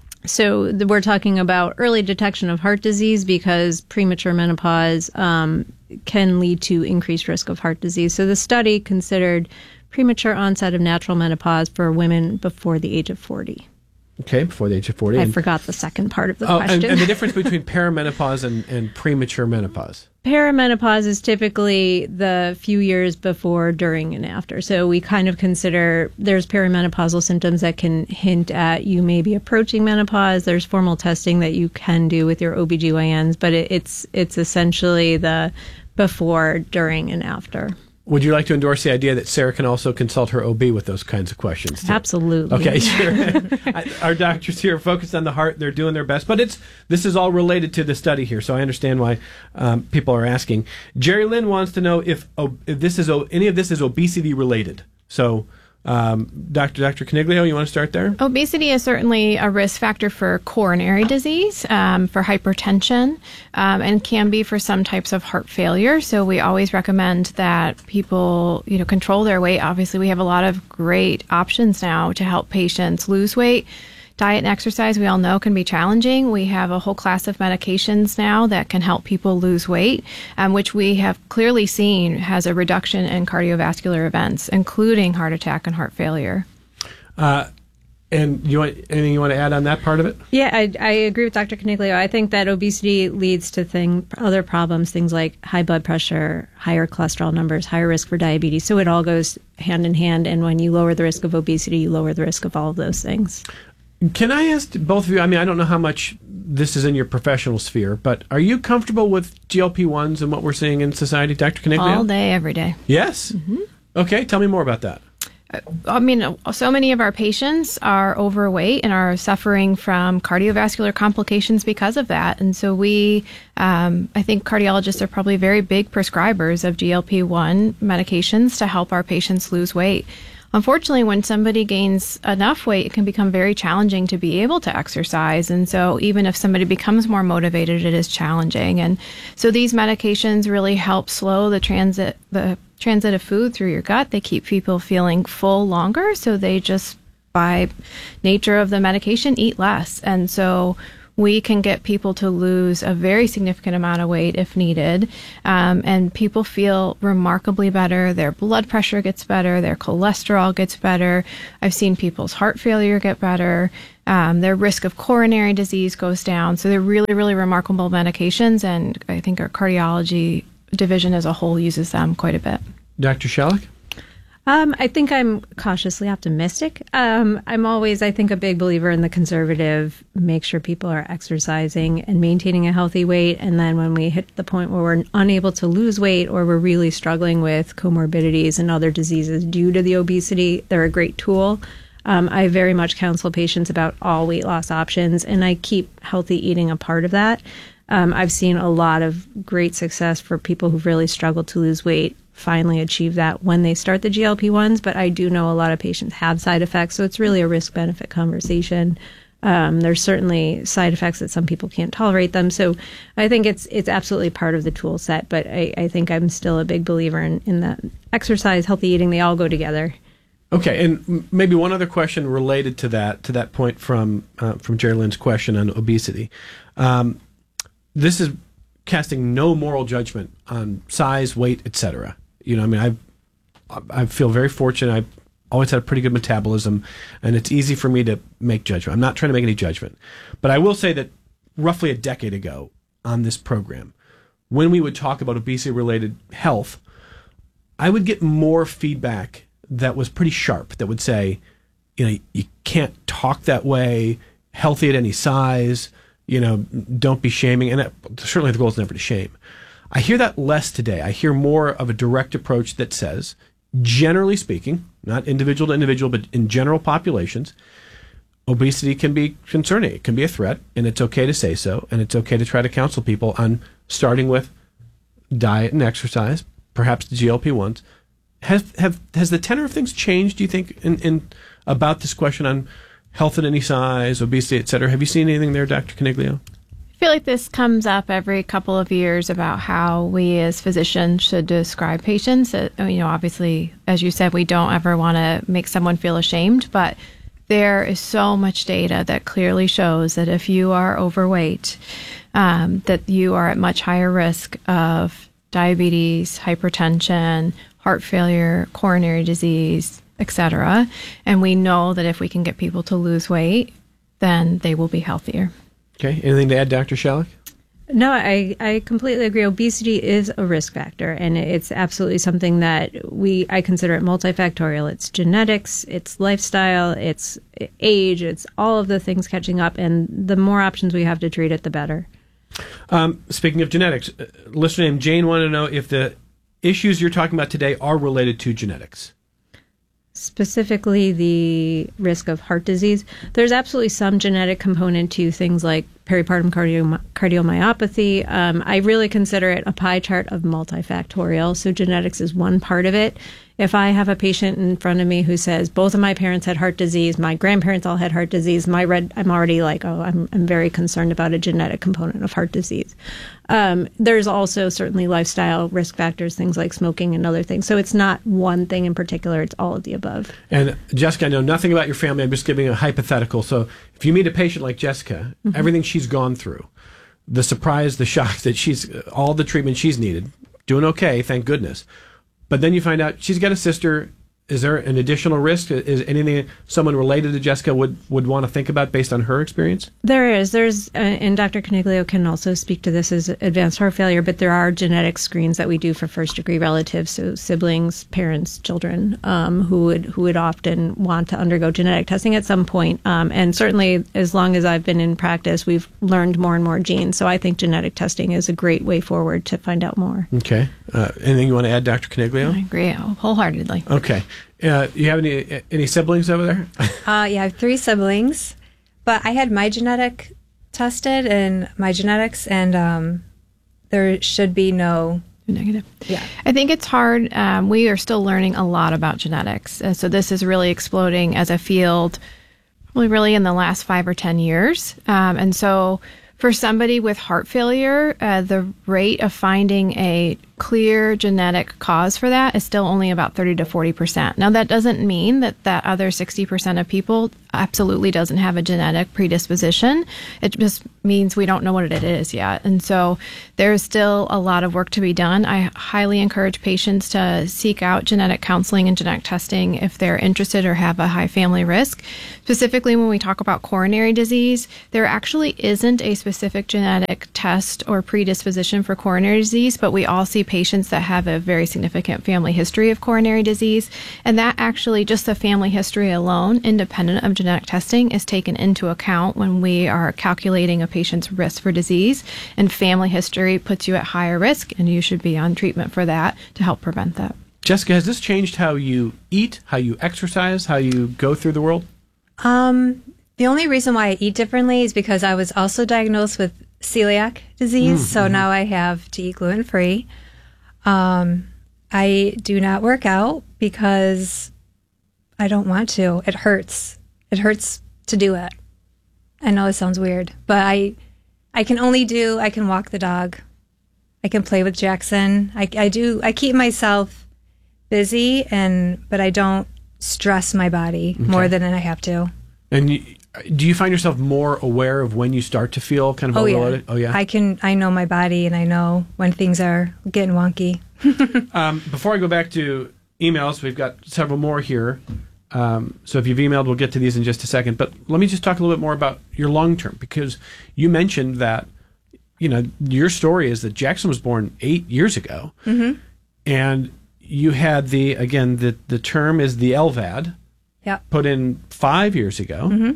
Speaker 10: So we're talking about early detection of heart disease, because premature menopause um, can lead to increased risk of heart disease. So the study considered premature onset of natural menopause for women before the age of forty.
Speaker 9: Okay, before the age of forty.
Speaker 10: I
Speaker 9: and,
Speaker 10: forgot the second part of the
Speaker 9: oh,
Speaker 10: question.
Speaker 9: And, and the difference between perimenopause and, and premature menopause.
Speaker 10: Perimenopause is typically the few years before, during, and after. So we kind of consider there's perimenopausal symptoms that can hint at you may be approaching menopause. There's formal testing that you can do with your O B G Y Ns, but it, it's it's essentially the before, during, and after.
Speaker 9: Would you like to endorse the idea that Sarah can also consult her O B with those kinds of questions too?
Speaker 10: Absolutely.
Speaker 9: Okay, sure. Our doctors here are focused on the heart. They're doing their best. But it's this is all related to the study here, so I understand why um, people are asking. Jerry Lynn wants to know if, if this is any of this is obesity related. So, um, Doctor Doctor Caniglio, you want to start there?
Speaker 11: Obesity is certainly a risk factor for coronary disease, um, for hypertension, um, and can be for some types of heart failure. So we always recommend that people, you know, control their weight. Obviously, we have a lot of great options now to help patients lose weight. Diet and exercise, we all know, can be challenging. We have a whole class of medications now that can help people lose weight, um, which we have clearly seen has a reduction in cardiovascular events, including heart attack and heart failure.
Speaker 9: Uh, and you want anything you want to add on that part of it?
Speaker 10: Yeah, I, I agree with Doctor Caniglio. I think that obesity leads to thing, other problems, things like high blood pressure, higher cholesterol numbers, higher risk for diabetes. So it all goes hand in hand. And when you lower the risk of obesity, you lower the risk of all of those things.
Speaker 9: Can I ask both of you, I mean, I don't know how much this is in your professional sphere, but are you comfortable with G L P one s and what we're seeing in society, Doctor Caniglio?
Speaker 11: All day, every day.
Speaker 9: Yes? Mm-hmm. Okay, tell me more about that.
Speaker 11: I mean, so many of our patients are overweight and are suffering from cardiovascular complications because of that. And so we, um, I think cardiologists are probably very big prescribers of G L P one medications to help our patients lose weight. Unfortunately, when somebody gains enough weight, it can become very challenging to be able to exercise. And so even if somebody becomes more motivated, it is challenging. And so these medications really help slow the transit, the transit of food through your gut. They keep people feeling full longer. So they just, by nature of the medication, eat less. And so we can get people to lose a very significant amount of weight if needed. Um, and people feel remarkably better. Their blood pressure gets better. Their cholesterol gets better. I've seen people's heart failure get better. Um, their risk of coronary disease goes down. So they're really, really remarkable medications. And I think our cardiology division as a whole uses them quite a bit.
Speaker 9: Doctor Shalek?
Speaker 10: Um, I think I'm cautiously optimistic. Um, I'm always, I think, a big believer in the conservative, make sure people are exercising and maintaining a healthy weight. And then when we hit the point where we're unable to lose weight or we're really struggling with comorbidities and other diseases due to the obesity, they're a great tool. Um, I very much counsel patients about all weight loss options, and I keep healthy eating a part of that. Um, I've seen a lot of great success for people who've really struggled to lose weight finally achieve that when they start the G L P ones, but I do know a lot of patients have side effects, so it's really a risk-benefit conversation. Um, there's certainly side effects that some people can't tolerate them, so I think it's it's absolutely part of the tool set, but I, I think I'm still a big believer in, in that exercise, healthy eating, they all go together.
Speaker 9: Okay, and maybe one other question related to that, to that point from uh, from Jerry Lynn's question on obesity. Um, this is casting no moral judgment on size, weight, et cetera. You know, I mean, I've, I feel very fortunate. I've always had a pretty good metabolism, and it's easy for me to make judgment. I'm not trying to make any judgment. But I will say that roughly a decade ago on this program, when we would talk about obesity-related health, I would get more feedback that was pretty sharp, that would say, you know, you can't talk that way, healthy at any size, you know, don't be shaming. And that, certainly the goal is never to shame. I hear that less today. I hear more of a direct approach that says, generally speaking, not individual to individual, but in general populations, obesity can be concerning. It can be a threat, and it's okay to say so, and it's okay to try to counsel people on starting with diet and exercise, perhaps the G L P ones. Have, have, has the tenor of things changed, do you think, in, in about this question on health at any size, obesity, et cetera? Have you seen anything there, Doctor Coniglio?
Speaker 11: I feel like this comes up every couple of years about how we as physicians should describe patients. Uh, you know, obviously, as you said, we don't ever want to make someone feel ashamed, but there is so much data that clearly shows that if you are overweight, um, that you are at much higher risk of diabetes, hypertension, heart failure, coronary disease, et cetera. And we know that if we can get people to lose weight, then they will be healthier.
Speaker 9: Okay. Anything to add, Doctor Shalek?
Speaker 10: No, I, I completely agree. Obesity is a risk factor, and it's absolutely something that we I consider it multifactorial. It's genetics, it's lifestyle, it's age, it's all of the things catching up, and the more options we have to treat it, the better.
Speaker 9: Um, speaking of genetics, a listener named Jane wanted to know if the issues you're talking about today are related to genetics.
Speaker 10: Specifically the risk of heart disease. There's absolutely some genetic component to things like peripartum cardio- cardiomyopathy. Um, I really consider it a pie chart of multifactorial. So genetics is one part of it. If I have a patient in front of me who says both of my parents had heart disease, my grandparents all had heart disease, my red, I'm already like, oh, I'm, I'm very concerned about a genetic component of heart disease. Um, there's also certainly lifestyle risk factors, things like smoking and other things. So it's not one thing in particular, it's all of the above.
Speaker 9: And Jessica, I know nothing about your family. I'm just giving a hypothetical. So if you meet a patient like Jessica, mm-hmm. everything she's gone through, the surprise, the shock that she's, all the treatment she's needed, doing okay, thank goodness. But then you find out she's got a sister. Is there an additional risk? Is anything someone related to Jessica would, would want to think about based on her experience?
Speaker 10: There is. There's, uh, and Doctor Coniglio can also speak to this as advanced heart failure, but there are genetic screens that we do for first-degree relatives, so siblings, parents, children, um, who would who would often want to undergo genetic testing at some point. Um, and certainly, as long as I've been in practice, we've learned more and more genes. So I think genetic testing is a great way forward to find out more.
Speaker 9: Okay. Uh, anything you want to add, Doctor Coniglio?
Speaker 11: I agree wholeheartedly.
Speaker 9: Okay. Uh, you have any any siblings over there?
Speaker 12: uh, yeah, I have three siblings, but I had my genetic tested and my genetics, and um, there should be no
Speaker 11: negative.
Speaker 12: Yeah,
Speaker 11: I think it's hard. Um, we are still learning a lot about genetics, uh, so this is really exploding as a field, probably really in the last five or ten years, um, and so. For somebody with heart failure, uh, the rate of finding a clear genetic cause for that is still only about thirty to forty percent. Now, that doesn't mean that that other sixty percent of people absolutely doesn't have a genetic predisposition. It just means we don't know what it is yet. And so there's still a lot of work to be done. I highly encourage patients to seek out genetic counseling and genetic testing if they're interested or have a high family risk. Specifically, when we talk about coronary disease, there actually isn't a specific genetic test or predisposition for coronary disease, but we all see patients that have a very significant family history of coronary disease. And that actually, just the family history alone, independent of genetic testing, is taken into account when we are calculating a patient's risk for disease. And family history puts you at higher risk, and you should be on treatment for that to help prevent that.
Speaker 9: Jessica, has this changed how you eat, how you exercise, how you go through the world?
Speaker 12: Um, the only reason why I eat differently is because I was also diagnosed with celiac disease, mm-hmm. so now I have to eat gluten-free. Um, I do not work out because I don't want to. It hurts. It hurts to do it. I know it sounds weird, but I I can only do, I can walk the dog. I can play with Jackson. I, I do, I keep myself busy, and but I don't stress my body okay. more than I have to.
Speaker 9: And you, do you find yourself more aware of when you start to feel kind of
Speaker 12: oh,
Speaker 9: overloaded?
Speaker 12: Yeah.
Speaker 9: Oh, yeah.
Speaker 12: I can, I know my body, and I know when things are getting wonky.
Speaker 9: um, before I go back to emails, we've got several more here. Um, so if you've emailed, we'll get to these in just a second. But let me just talk a little bit more about your long term, because you mentioned that, you know, your story is that Jackson was born eight years ago.
Speaker 12: Mm-hmm.
Speaker 9: And you had the, again, the, the term is the L V A D
Speaker 12: yep.
Speaker 9: put in five years ago.
Speaker 12: Mm-hmm.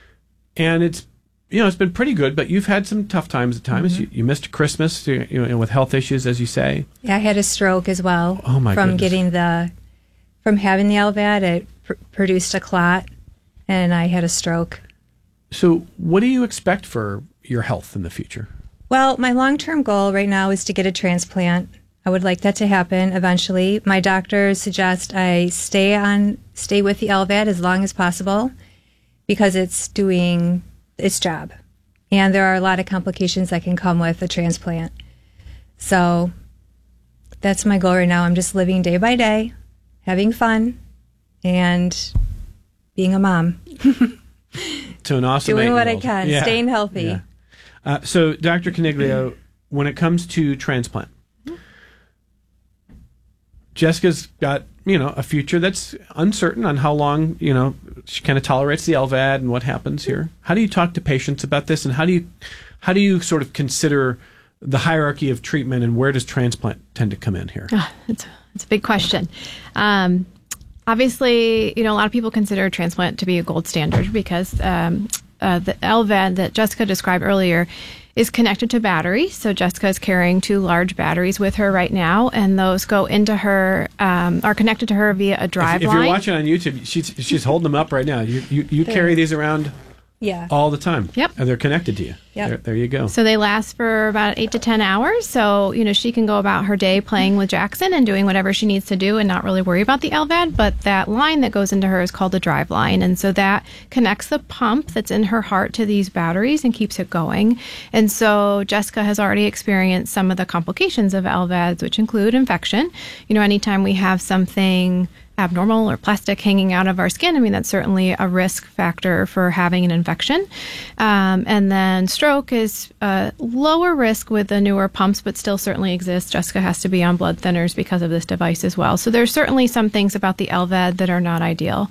Speaker 9: And it's, you know, it's been pretty good, but you've had some tough times at times. Mm-hmm. You, you missed Christmas, you know, with health issues, as you say.
Speaker 12: Yeah, I had a stroke as well.
Speaker 9: Oh, my
Speaker 12: From
Speaker 9: goodness.
Speaker 12: getting the, from having the L V A D, it pr- produced a clot, and I had a stroke.
Speaker 9: So what do you expect for your health in the future?
Speaker 12: Well, my long-term goal right now is to get a transplant. I would like that to happen eventually. My doctors suggest I stay on, stay with the L V A D as long as possible because it's doing its job. And there are a lot of complications that can come with a transplant. So that's my goal right now. I'm just living day by day, having fun, and being a mom.
Speaker 9: To an awesome
Speaker 12: Doing what I can,
Speaker 9: yeah.
Speaker 12: staying healthy.
Speaker 9: Yeah. Uh, so, Doctor Coniglio, when it comes to transplant, Jessica's got, you know, a future that's uncertain on how long, you know, she kind of tolerates the L V A D and what happens here. How do you talk to patients about this, and how do you, how do you sort of consider the hierarchy of treatment, and where does transplant tend to come in here?
Speaker 11: Oh, it's, it's a big question. Um, obviously, you know, a lot of people consider transplant to be a gold standard because um, uh, the L V A D that Jessica described earlier is connected to batteries. So Jessica is carrying two large batteries with her right now, and those go into her, um, are connected to her via a drive
Speaker 9: if, if
Speaker 11: line.
Speaker 9: If you're watching on YouTube, she's, she's holding them up right now. You, you, you carry these around
Speaker 12: yeah.
Speaker 9: all the time.
Speaker 11: Yep.
Speaker 9: And they're connected to you.
Speaker 12: Yep.
Speaker 9: There, there you go.
Speaker 11: So they last for about eight to ten hours. So, you know, she can go about her day playing with Jackson and doing whatever she needs to do and not really worry about the L V A D. But that line that goes into her is called the drive line. And so that connects the pump that's in her heart to these batteries and keeps it going. And so Jessica has already experienced some of the complications of L V A Ds, which include infection. You know, anytime we have something abnormal or plastic hanging out of our skin, I mean, that's certainly a risk factor for having an infection. Um, and then stroke is uh, lower risk with the newer pumps, but still certainly exists. Jessica has to be on blood thinners because of this device as well. So there's certainly some things about the L V A D that are not ideal.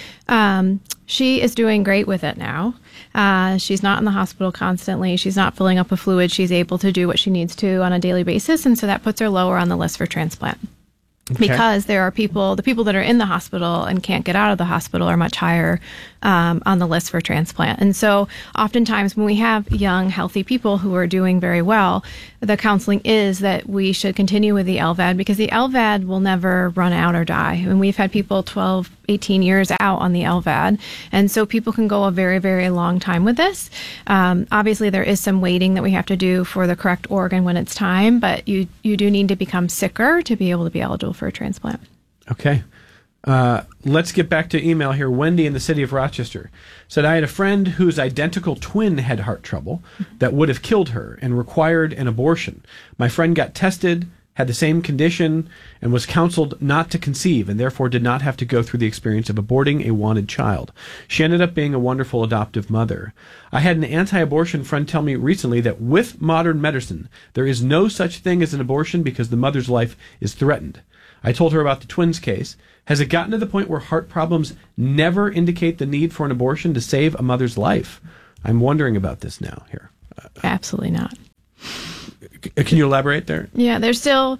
Speaker 11: Um, she is doing great with it now. Uh, she's not in the hospital constantly. She's not filling up with fluid. She's able to do what she needs to on a daily basis. And so that puts her lower on the list for transplant. Okay. Because there are people, the people that are in the hospital and can't get out of the hospital are much higher um, on the list for transplant. And so oftentimes when we have young, healthy people who are doing very well, the counseling is that we should continue with the L V A D because the L V A D will never run out or die. And we've had people twelve, eighteen years out on the L V A D. And so people can go a very, very long time with this. Um, obviously, there is some waiting that we have to do for the correct organ when it's time, but you, you do need to become sicker to be able to be eligible for a transplant.
Speaker 9: Okay. Uh, let's get back to email here. Wendy in the city of Rochester said, I had a friend whose identical twin had heart trouble that would have killed her and required an abortion. My friend got tested had the same condition and was counseled not to conceive and therefore did not have to go through the experience of aborting a wanted child. She ended up being a wonderful adoptive mother. I had an anti-abortion friend tell me recently that with modern medicine, there is no such thing as an abortion because the mother's life is threatened. I told her about the twins case. Has it gotten to the point where heart problems never indicate the need for an abortion to save a mother's life? I'm wondering about this now here. Uh,
Speaker 11: Absolutely not.
Speaker 9: Can you elaborate there?
Speaker 11: Yeah, there's still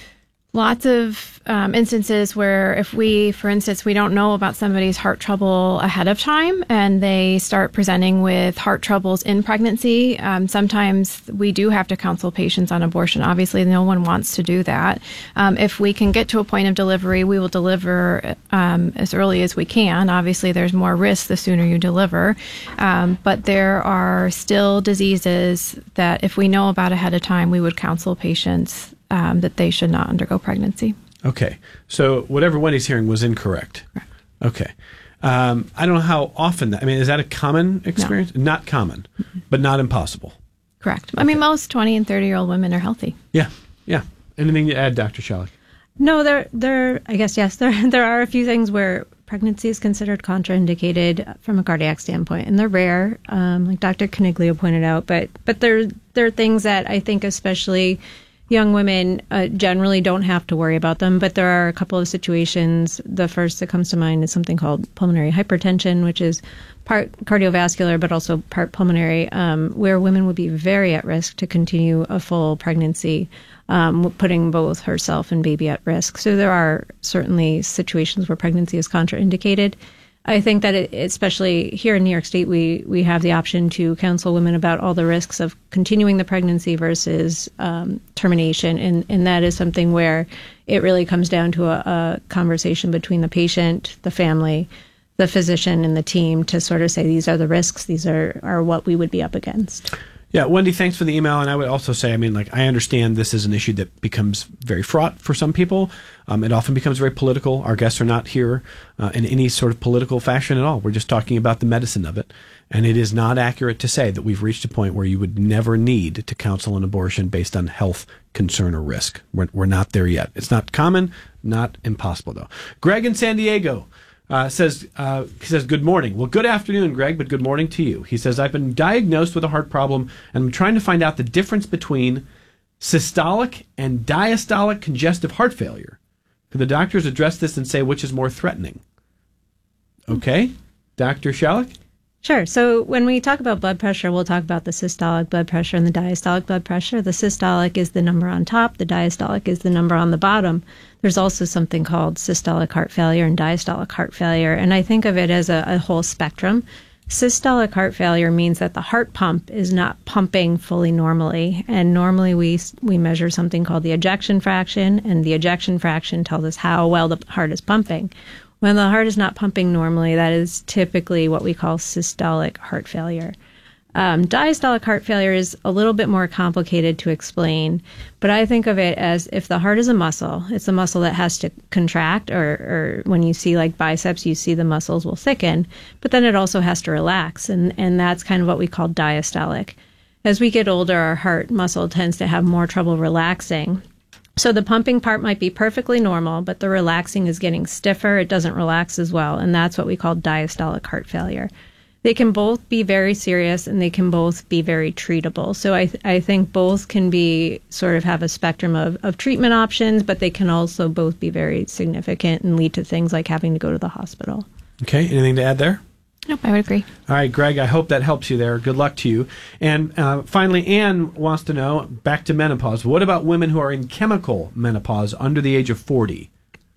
Speaker 11: lots of um, instances where if we, for instance, we don't know about somebody's heart trouble ahead of time and they start presenting with heart troubles in pregnancy, um, sometimes we do have to counsel patients on abortion. Obviously, no one wants to do that. Um, if we can get to a point of delivery, we will deliver um, as early as we can. Obviously, there's more risk the sooner you deliver. Um, but there are still diseases that if we know about ahead of time, we would counsel patients Um, that they should not undergo pregnancy.
Speaker 9: Okay. So whatever Wendy's hearing was incorrect.
Speaker 11: Correct.
Speaker 9: Okay. Um, I don't know how often that, I mean, is that a common experience? No. Not common, mm-hmm. but not impossible.
Speaker 11: Correct. Okay. I mean, most twenty and thirty year old women are healthy.
Speaker 9: Yeah. Yeah. Anything to add, Doctor Shalek?
Speaker 10: No, there, there, I guess, yes, there, there are a few things where pregnancy is considered contraindicated from a cardiac standpoint, and they're rare, um, like Doctor Caniglio pointed out, but, but there, there are things that I think especially young women uh, generally don't have to worry about them, but there are a couple of situations. The first that comes to mind is something called pulmonary hypertension, which is part cardiovascular but also part pulmonary, um, where women would be very at risk to continue a full pregnancy, um, putting both herself and baby at risk. So there are certainly situations where pregnancy is contraindicated. I think that it, especially here in New York State, we, we have the option to counsel women about all the risks of continuing the pregnancy versus um, termination. And, and that is something where it really comes down to a, a conversation between the patient, the family, the physician, and the team to sort of say, these are the risks, these are, are what we would be up against.
Speaker 9: Yeah, Wendy, thanks for the email. And I would also say, I mean, like, I understand this is an issue that becomes very fraught for some people. Um, it often becomes very political. Our guests are not here uh, in any sort of political fashion at all. We're just talking about the medicine of it. And it is not accurate to say that we've reached a point where you would never need to counsel an abortion based on health concern or risk. We're, we're not there yet. It's not common, not impossible, though. Greg in San Diego. Uh, says uh, he says, good morning. Well, good afternoon, Greg, but good morning to you. He says, I've been diagnosed with a heart problem, and I'm trying to find out the difference between systolic and diastolic congestive heart failure. Could the doctors address this and say which is more threatening? Okay. Doctor Shalek?
Speaker 10: Sure. So when we talk about blood pressure, we'll talk about the systolic blood pressure and the diastolic blood pressure. The systolic is the number on top. The diastolic is the number on the bottom. There's also something called systolic heart failure and diastolic heart failure. And I think of it as a, a whole spectrum. Systolic heart failure means that the heart pump is not pumping fully normally. And normally we we measure something called the ejection fraction, and the ejection fraction tells us how well the heart is pumping. When the heart is not pumping normally, that is typically what we call systolic heart failure. Um, diastolic heart failure is a little bit more complicated to explain, but I think of it as if the heart is a muscle, it's a muscle that has to contract, or, or when you see like biceps, you see the muscles will thicken, but then it also has to relax, and, and that's kind of what we call diastolic. As we get older, our heart muscle tends to have more trouble relaxing. So the pumping part might be perfectly normal, but the relaxing is getting stiffer. It doesn't relax as well, and that's what we call diastolic heart failure. They can both be very serious, and they can both be very treatable. So I th- I think both can be sort of have a spectrum of, of treatment options, but they can also both be very significant and lead to things like having to go to the hospital.
Speaker 9: Okay, anything to add there?
Speaker 11: Nope, I would agree.
Speaker 9: All right, Greg, I hope that helps you there. Good luck to you. And uh, finally, Anne wants to know, back to menopause, what about women who are in chemical menopause under the age of forty?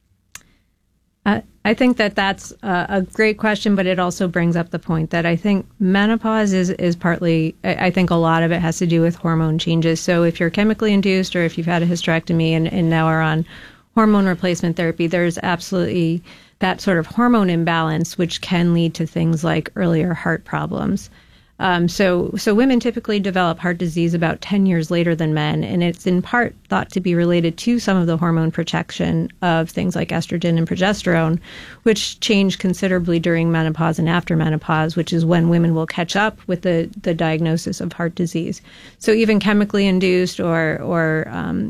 Speaker 10: Uh, I think that that's uh, a great question, but it also brings up the point that I think menopause is, is partly, I, I think a lot of it has to do with hormone changes. So if you're chemically induced, or if you've had a hysterectomy and, and now are on hormone replacement therapy, there's absolutely that sort of hormone imbalance, which can lead to things like earlier heart problems. Um, so, so women typically develop heart disease about ten years later than men, and it's in part thought to be related to some of the hormone protection of things like estrogen and progesterone, which change considerably during menopause and after menopause, which is when women will catch up with the, the diagnosis of heart disease. So even chemically induced or, or um,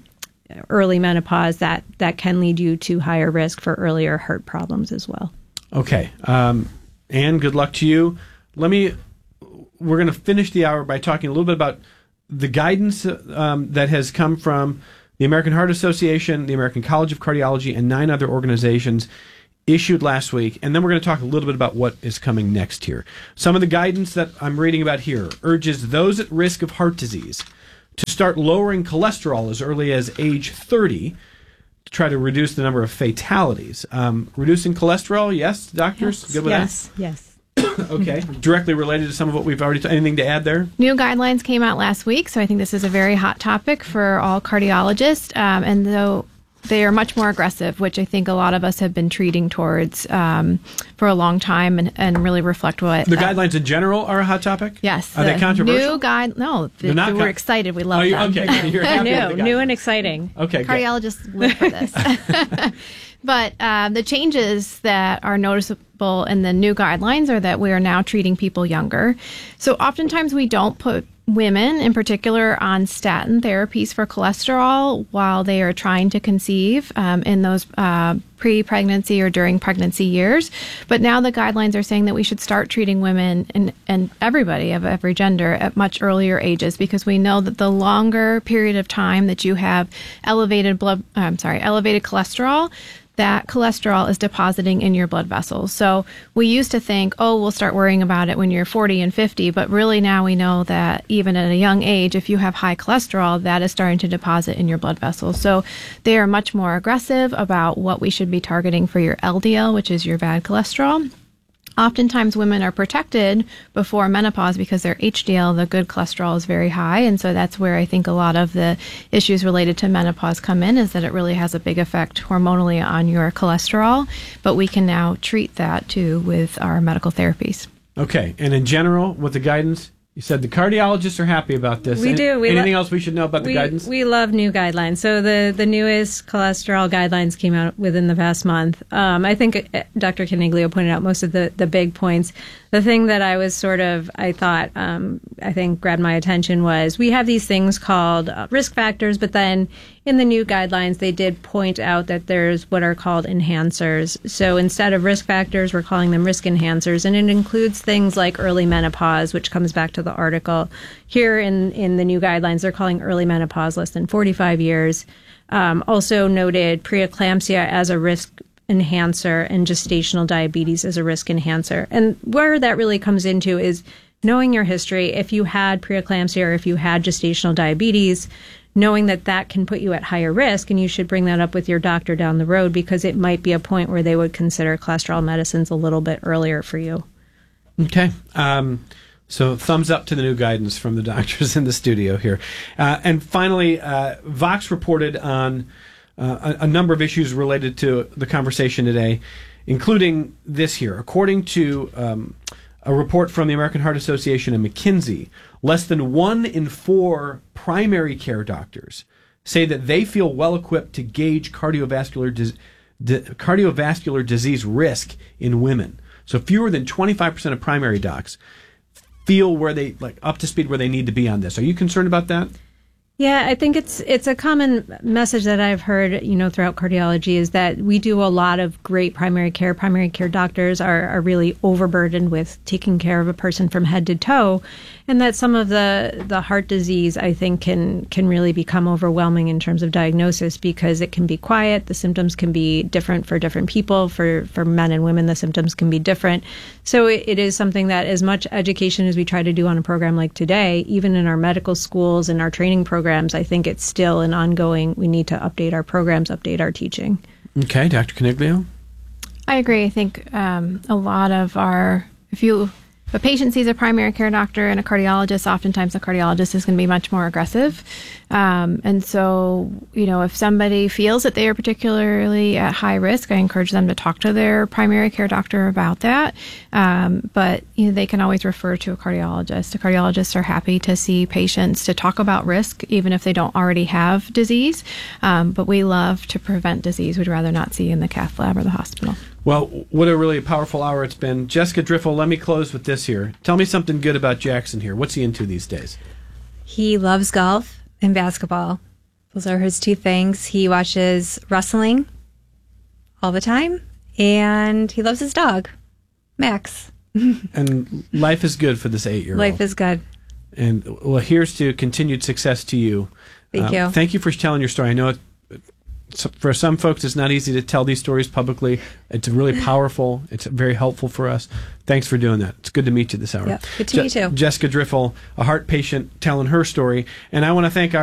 Speaker 10: early menopause, that, that can lead you to higher risk for earlier heart problems as well.
Speaker 9: Okay. Um, Anne, good luck to you. Let me, we're going to finish the hour by talking a little bit about the guidance um, that has come from the American Heart Association, the American College of Cardiology, and nine other organizations issued last week. And then we're going to talk a little bit about what is coming next here. Some of the guidance that I'm reading about here urges those at risk of heart disease to start lowering cholesterol as early as age thirty to try to reduce the number of fatalities. Um, reducing cholesterol, yes, doctors?
Speaker 10: Yes,
Speaker 9: Good with
Speaker 10: yes, yes.
Speaker 9: that? Okay. Directly related to some of what we've already, t- anything to add there?
Speaker 11: New guidelines came out last week, so I think this is a very hot topic for all cardiologists. Um, and though they are much more aggressive, which I think a lot of us have been treating towards um, for a long time, and, and really reflect what
Speaker 9: The
Speaker 11: uh,
Speaker 9: guidelines in general are a hot topic?
Speaker 11: Yes.
Speaker 9: Are they
Speaker 11: the
Speaker 9: controversial?
Speaker 11: New guide? No,
Speaker 9: They're not
Speaker 11: we're
Speaker 9: con-
Speaker 11: excited. We love
Speaker 9: Oh, you-
Speaker 11: them.
Speaker 9: okay. You're happy with the
Speaker 10: New, new
Speaker 9: guidelines.
Speaker 10: and exciting.
Speaker 9: Okay, good.
Speaker 11: Cardiologists live for this. But uh, the changes that are noticeable in the new guidelines are that we are now treating people younger. So oftentimes we don't put women in particular on statin therapies for cholesterol while they are trying to conceive um, in those uh, pre-pregnancy or during pregnancy years. But now the guidelines are saying that we should start treating women and, and everybody of every gender at much earlier ages, because we know that the longer period of time that you have elevated blood, I'm sorry, elevated cholesterol, that cholesterol is depositing in your blood vessels. So we used to think, oh, we'll start worrying about it when you're forty and fifty, but really now we know that even at a young age, if you have high cholesterol, that is starting to deposit in your blood vessels. So they are much more aggressive about what we should be targeting for your L D L, which is your bad cholesterol. Oftentimes women are protected before menopause because their H D L, the good cholesterol, is very high. And so that's where I think a lot of the issues related to menopause come in, is that it really has a big effect hormonally on your cholesterol. But we can now treat that too with our medical therapies.
Speaker 9: Okay. And in general, with the guidance, you said the cardiologists are happy about this.
Speaker 10: We
Speaker 9: Any-
Speaker 10: do. We
Speaker 9: Anything
Speaker 10: lo-
Speaker 9: else we should know about the
Speaker 10: we,
Speaker 9: guidance?
Speaker 10: We love new guidelines. So the, the newest cholesterol guidelines came out within the past month. Um, I think uh, Doctor Caniglio pointed out most of the, the big points. The thing that I was sort of, I thought, um, I think grabbed my attention was we have these things called uh, risk factors, but then in the new guidelines, they did point out that there's what are called enhancers. So instead of risk factors, we're calling them risk enhancers, and it includes things like early menopause, which comes back to the article. Here in, in the new guidelines, they're calling early menopause less than forty-five years. Um, also noted preeclampsia as a risk enhancer and gestational diabetes as a risk enhancer. And where that really comes into is knowing your history. If you had preeclampsia or if you had gestational diabetes, knowing that that can put you at higher risk, and you should bring that up with your doctor down the road, because it might be a point where they would consider cholesterol medicines a little bit earlier for you.
Speaker 9: Okay. Um, so thumbs up to the new guidance from the doctors in the studio here. Uh, and finally, uh, Vox reported on uh, a, a number of issues related to the conversation today, including this here. According to um, a report from the American Heart Association and McKinsey, less than one in four primary care doctors say that they feel well equipped to gauge cardiovascular dis- di- cardiovascular disease risk in women. So fewer than twenty-five percent of primary docs feel where they like up to speed where they need to be on this. Are you concerned about that?
Speaker 10: Yeah, I think it's it's a common message that I've heard, you know, throughout cardiology, is that we do a lot of great primary care. Primary care doctors are, are really overburdened with taking care of a person from head to toe, and that some of the, the heart disease, I think, can can really become overwhelming in terms of diagnosis, because it can be quiet. The symptoms can be different for different people. For, for men and women, the symptoms can be different. So it, it is something that, as much education as we try to do on a program like today, even in our medical schools and our training programs, I think it's still an ongoing, we need to update our programs, update our teaching.
Speaker 9: Okay, Doctor Caniglio?
Speaker 11: I agree. I think um, a lot of our, if you, if a patient sees a primary care doctor and a cardiologist, oftentimes the cardiologist is going to be much more aggressive. Um, and so, you know, if somebody feels that they are particularly at high risk, I encourage them to talk to their primary care doctor about that. Um, but you know, they can always refer to a cardiologist. The cardiologists are happy to see patients to talk about risk, even if they don't already have disease. Um, but we love to prevent disease. We'd rather not see in the cath lab or the hospital.
Speaker 9: Well, what a really powerful hour it's been. Jessica Driffel, let me close with this here. Tell me something good about Jackson here. What's he into these days?
Speaker 12: He loves golf and basketball, Those are his two things. He watches wrestling all the time, and he loves his dog, Max.
Speaker 9: And life is good for this eight-year-old.
Speaker 12: Life is good.
Speaker 9: And well, here's to continued success to you.
Speaker 12: Thank
Speaker 9: Uh,
Speaker 12: you.
Speaker 9: Thank you for telling your story. I know it, so for some folks it's not easy to tell these stories publicly. It's really powerful. It's very helpful for us. Thanks for doing that. It's good to meet you this hour.
Speaker 12: Yep, good to meet you.
Speaker 9: Jessica Driffel, a heart patient, telling her story. And I want to thank our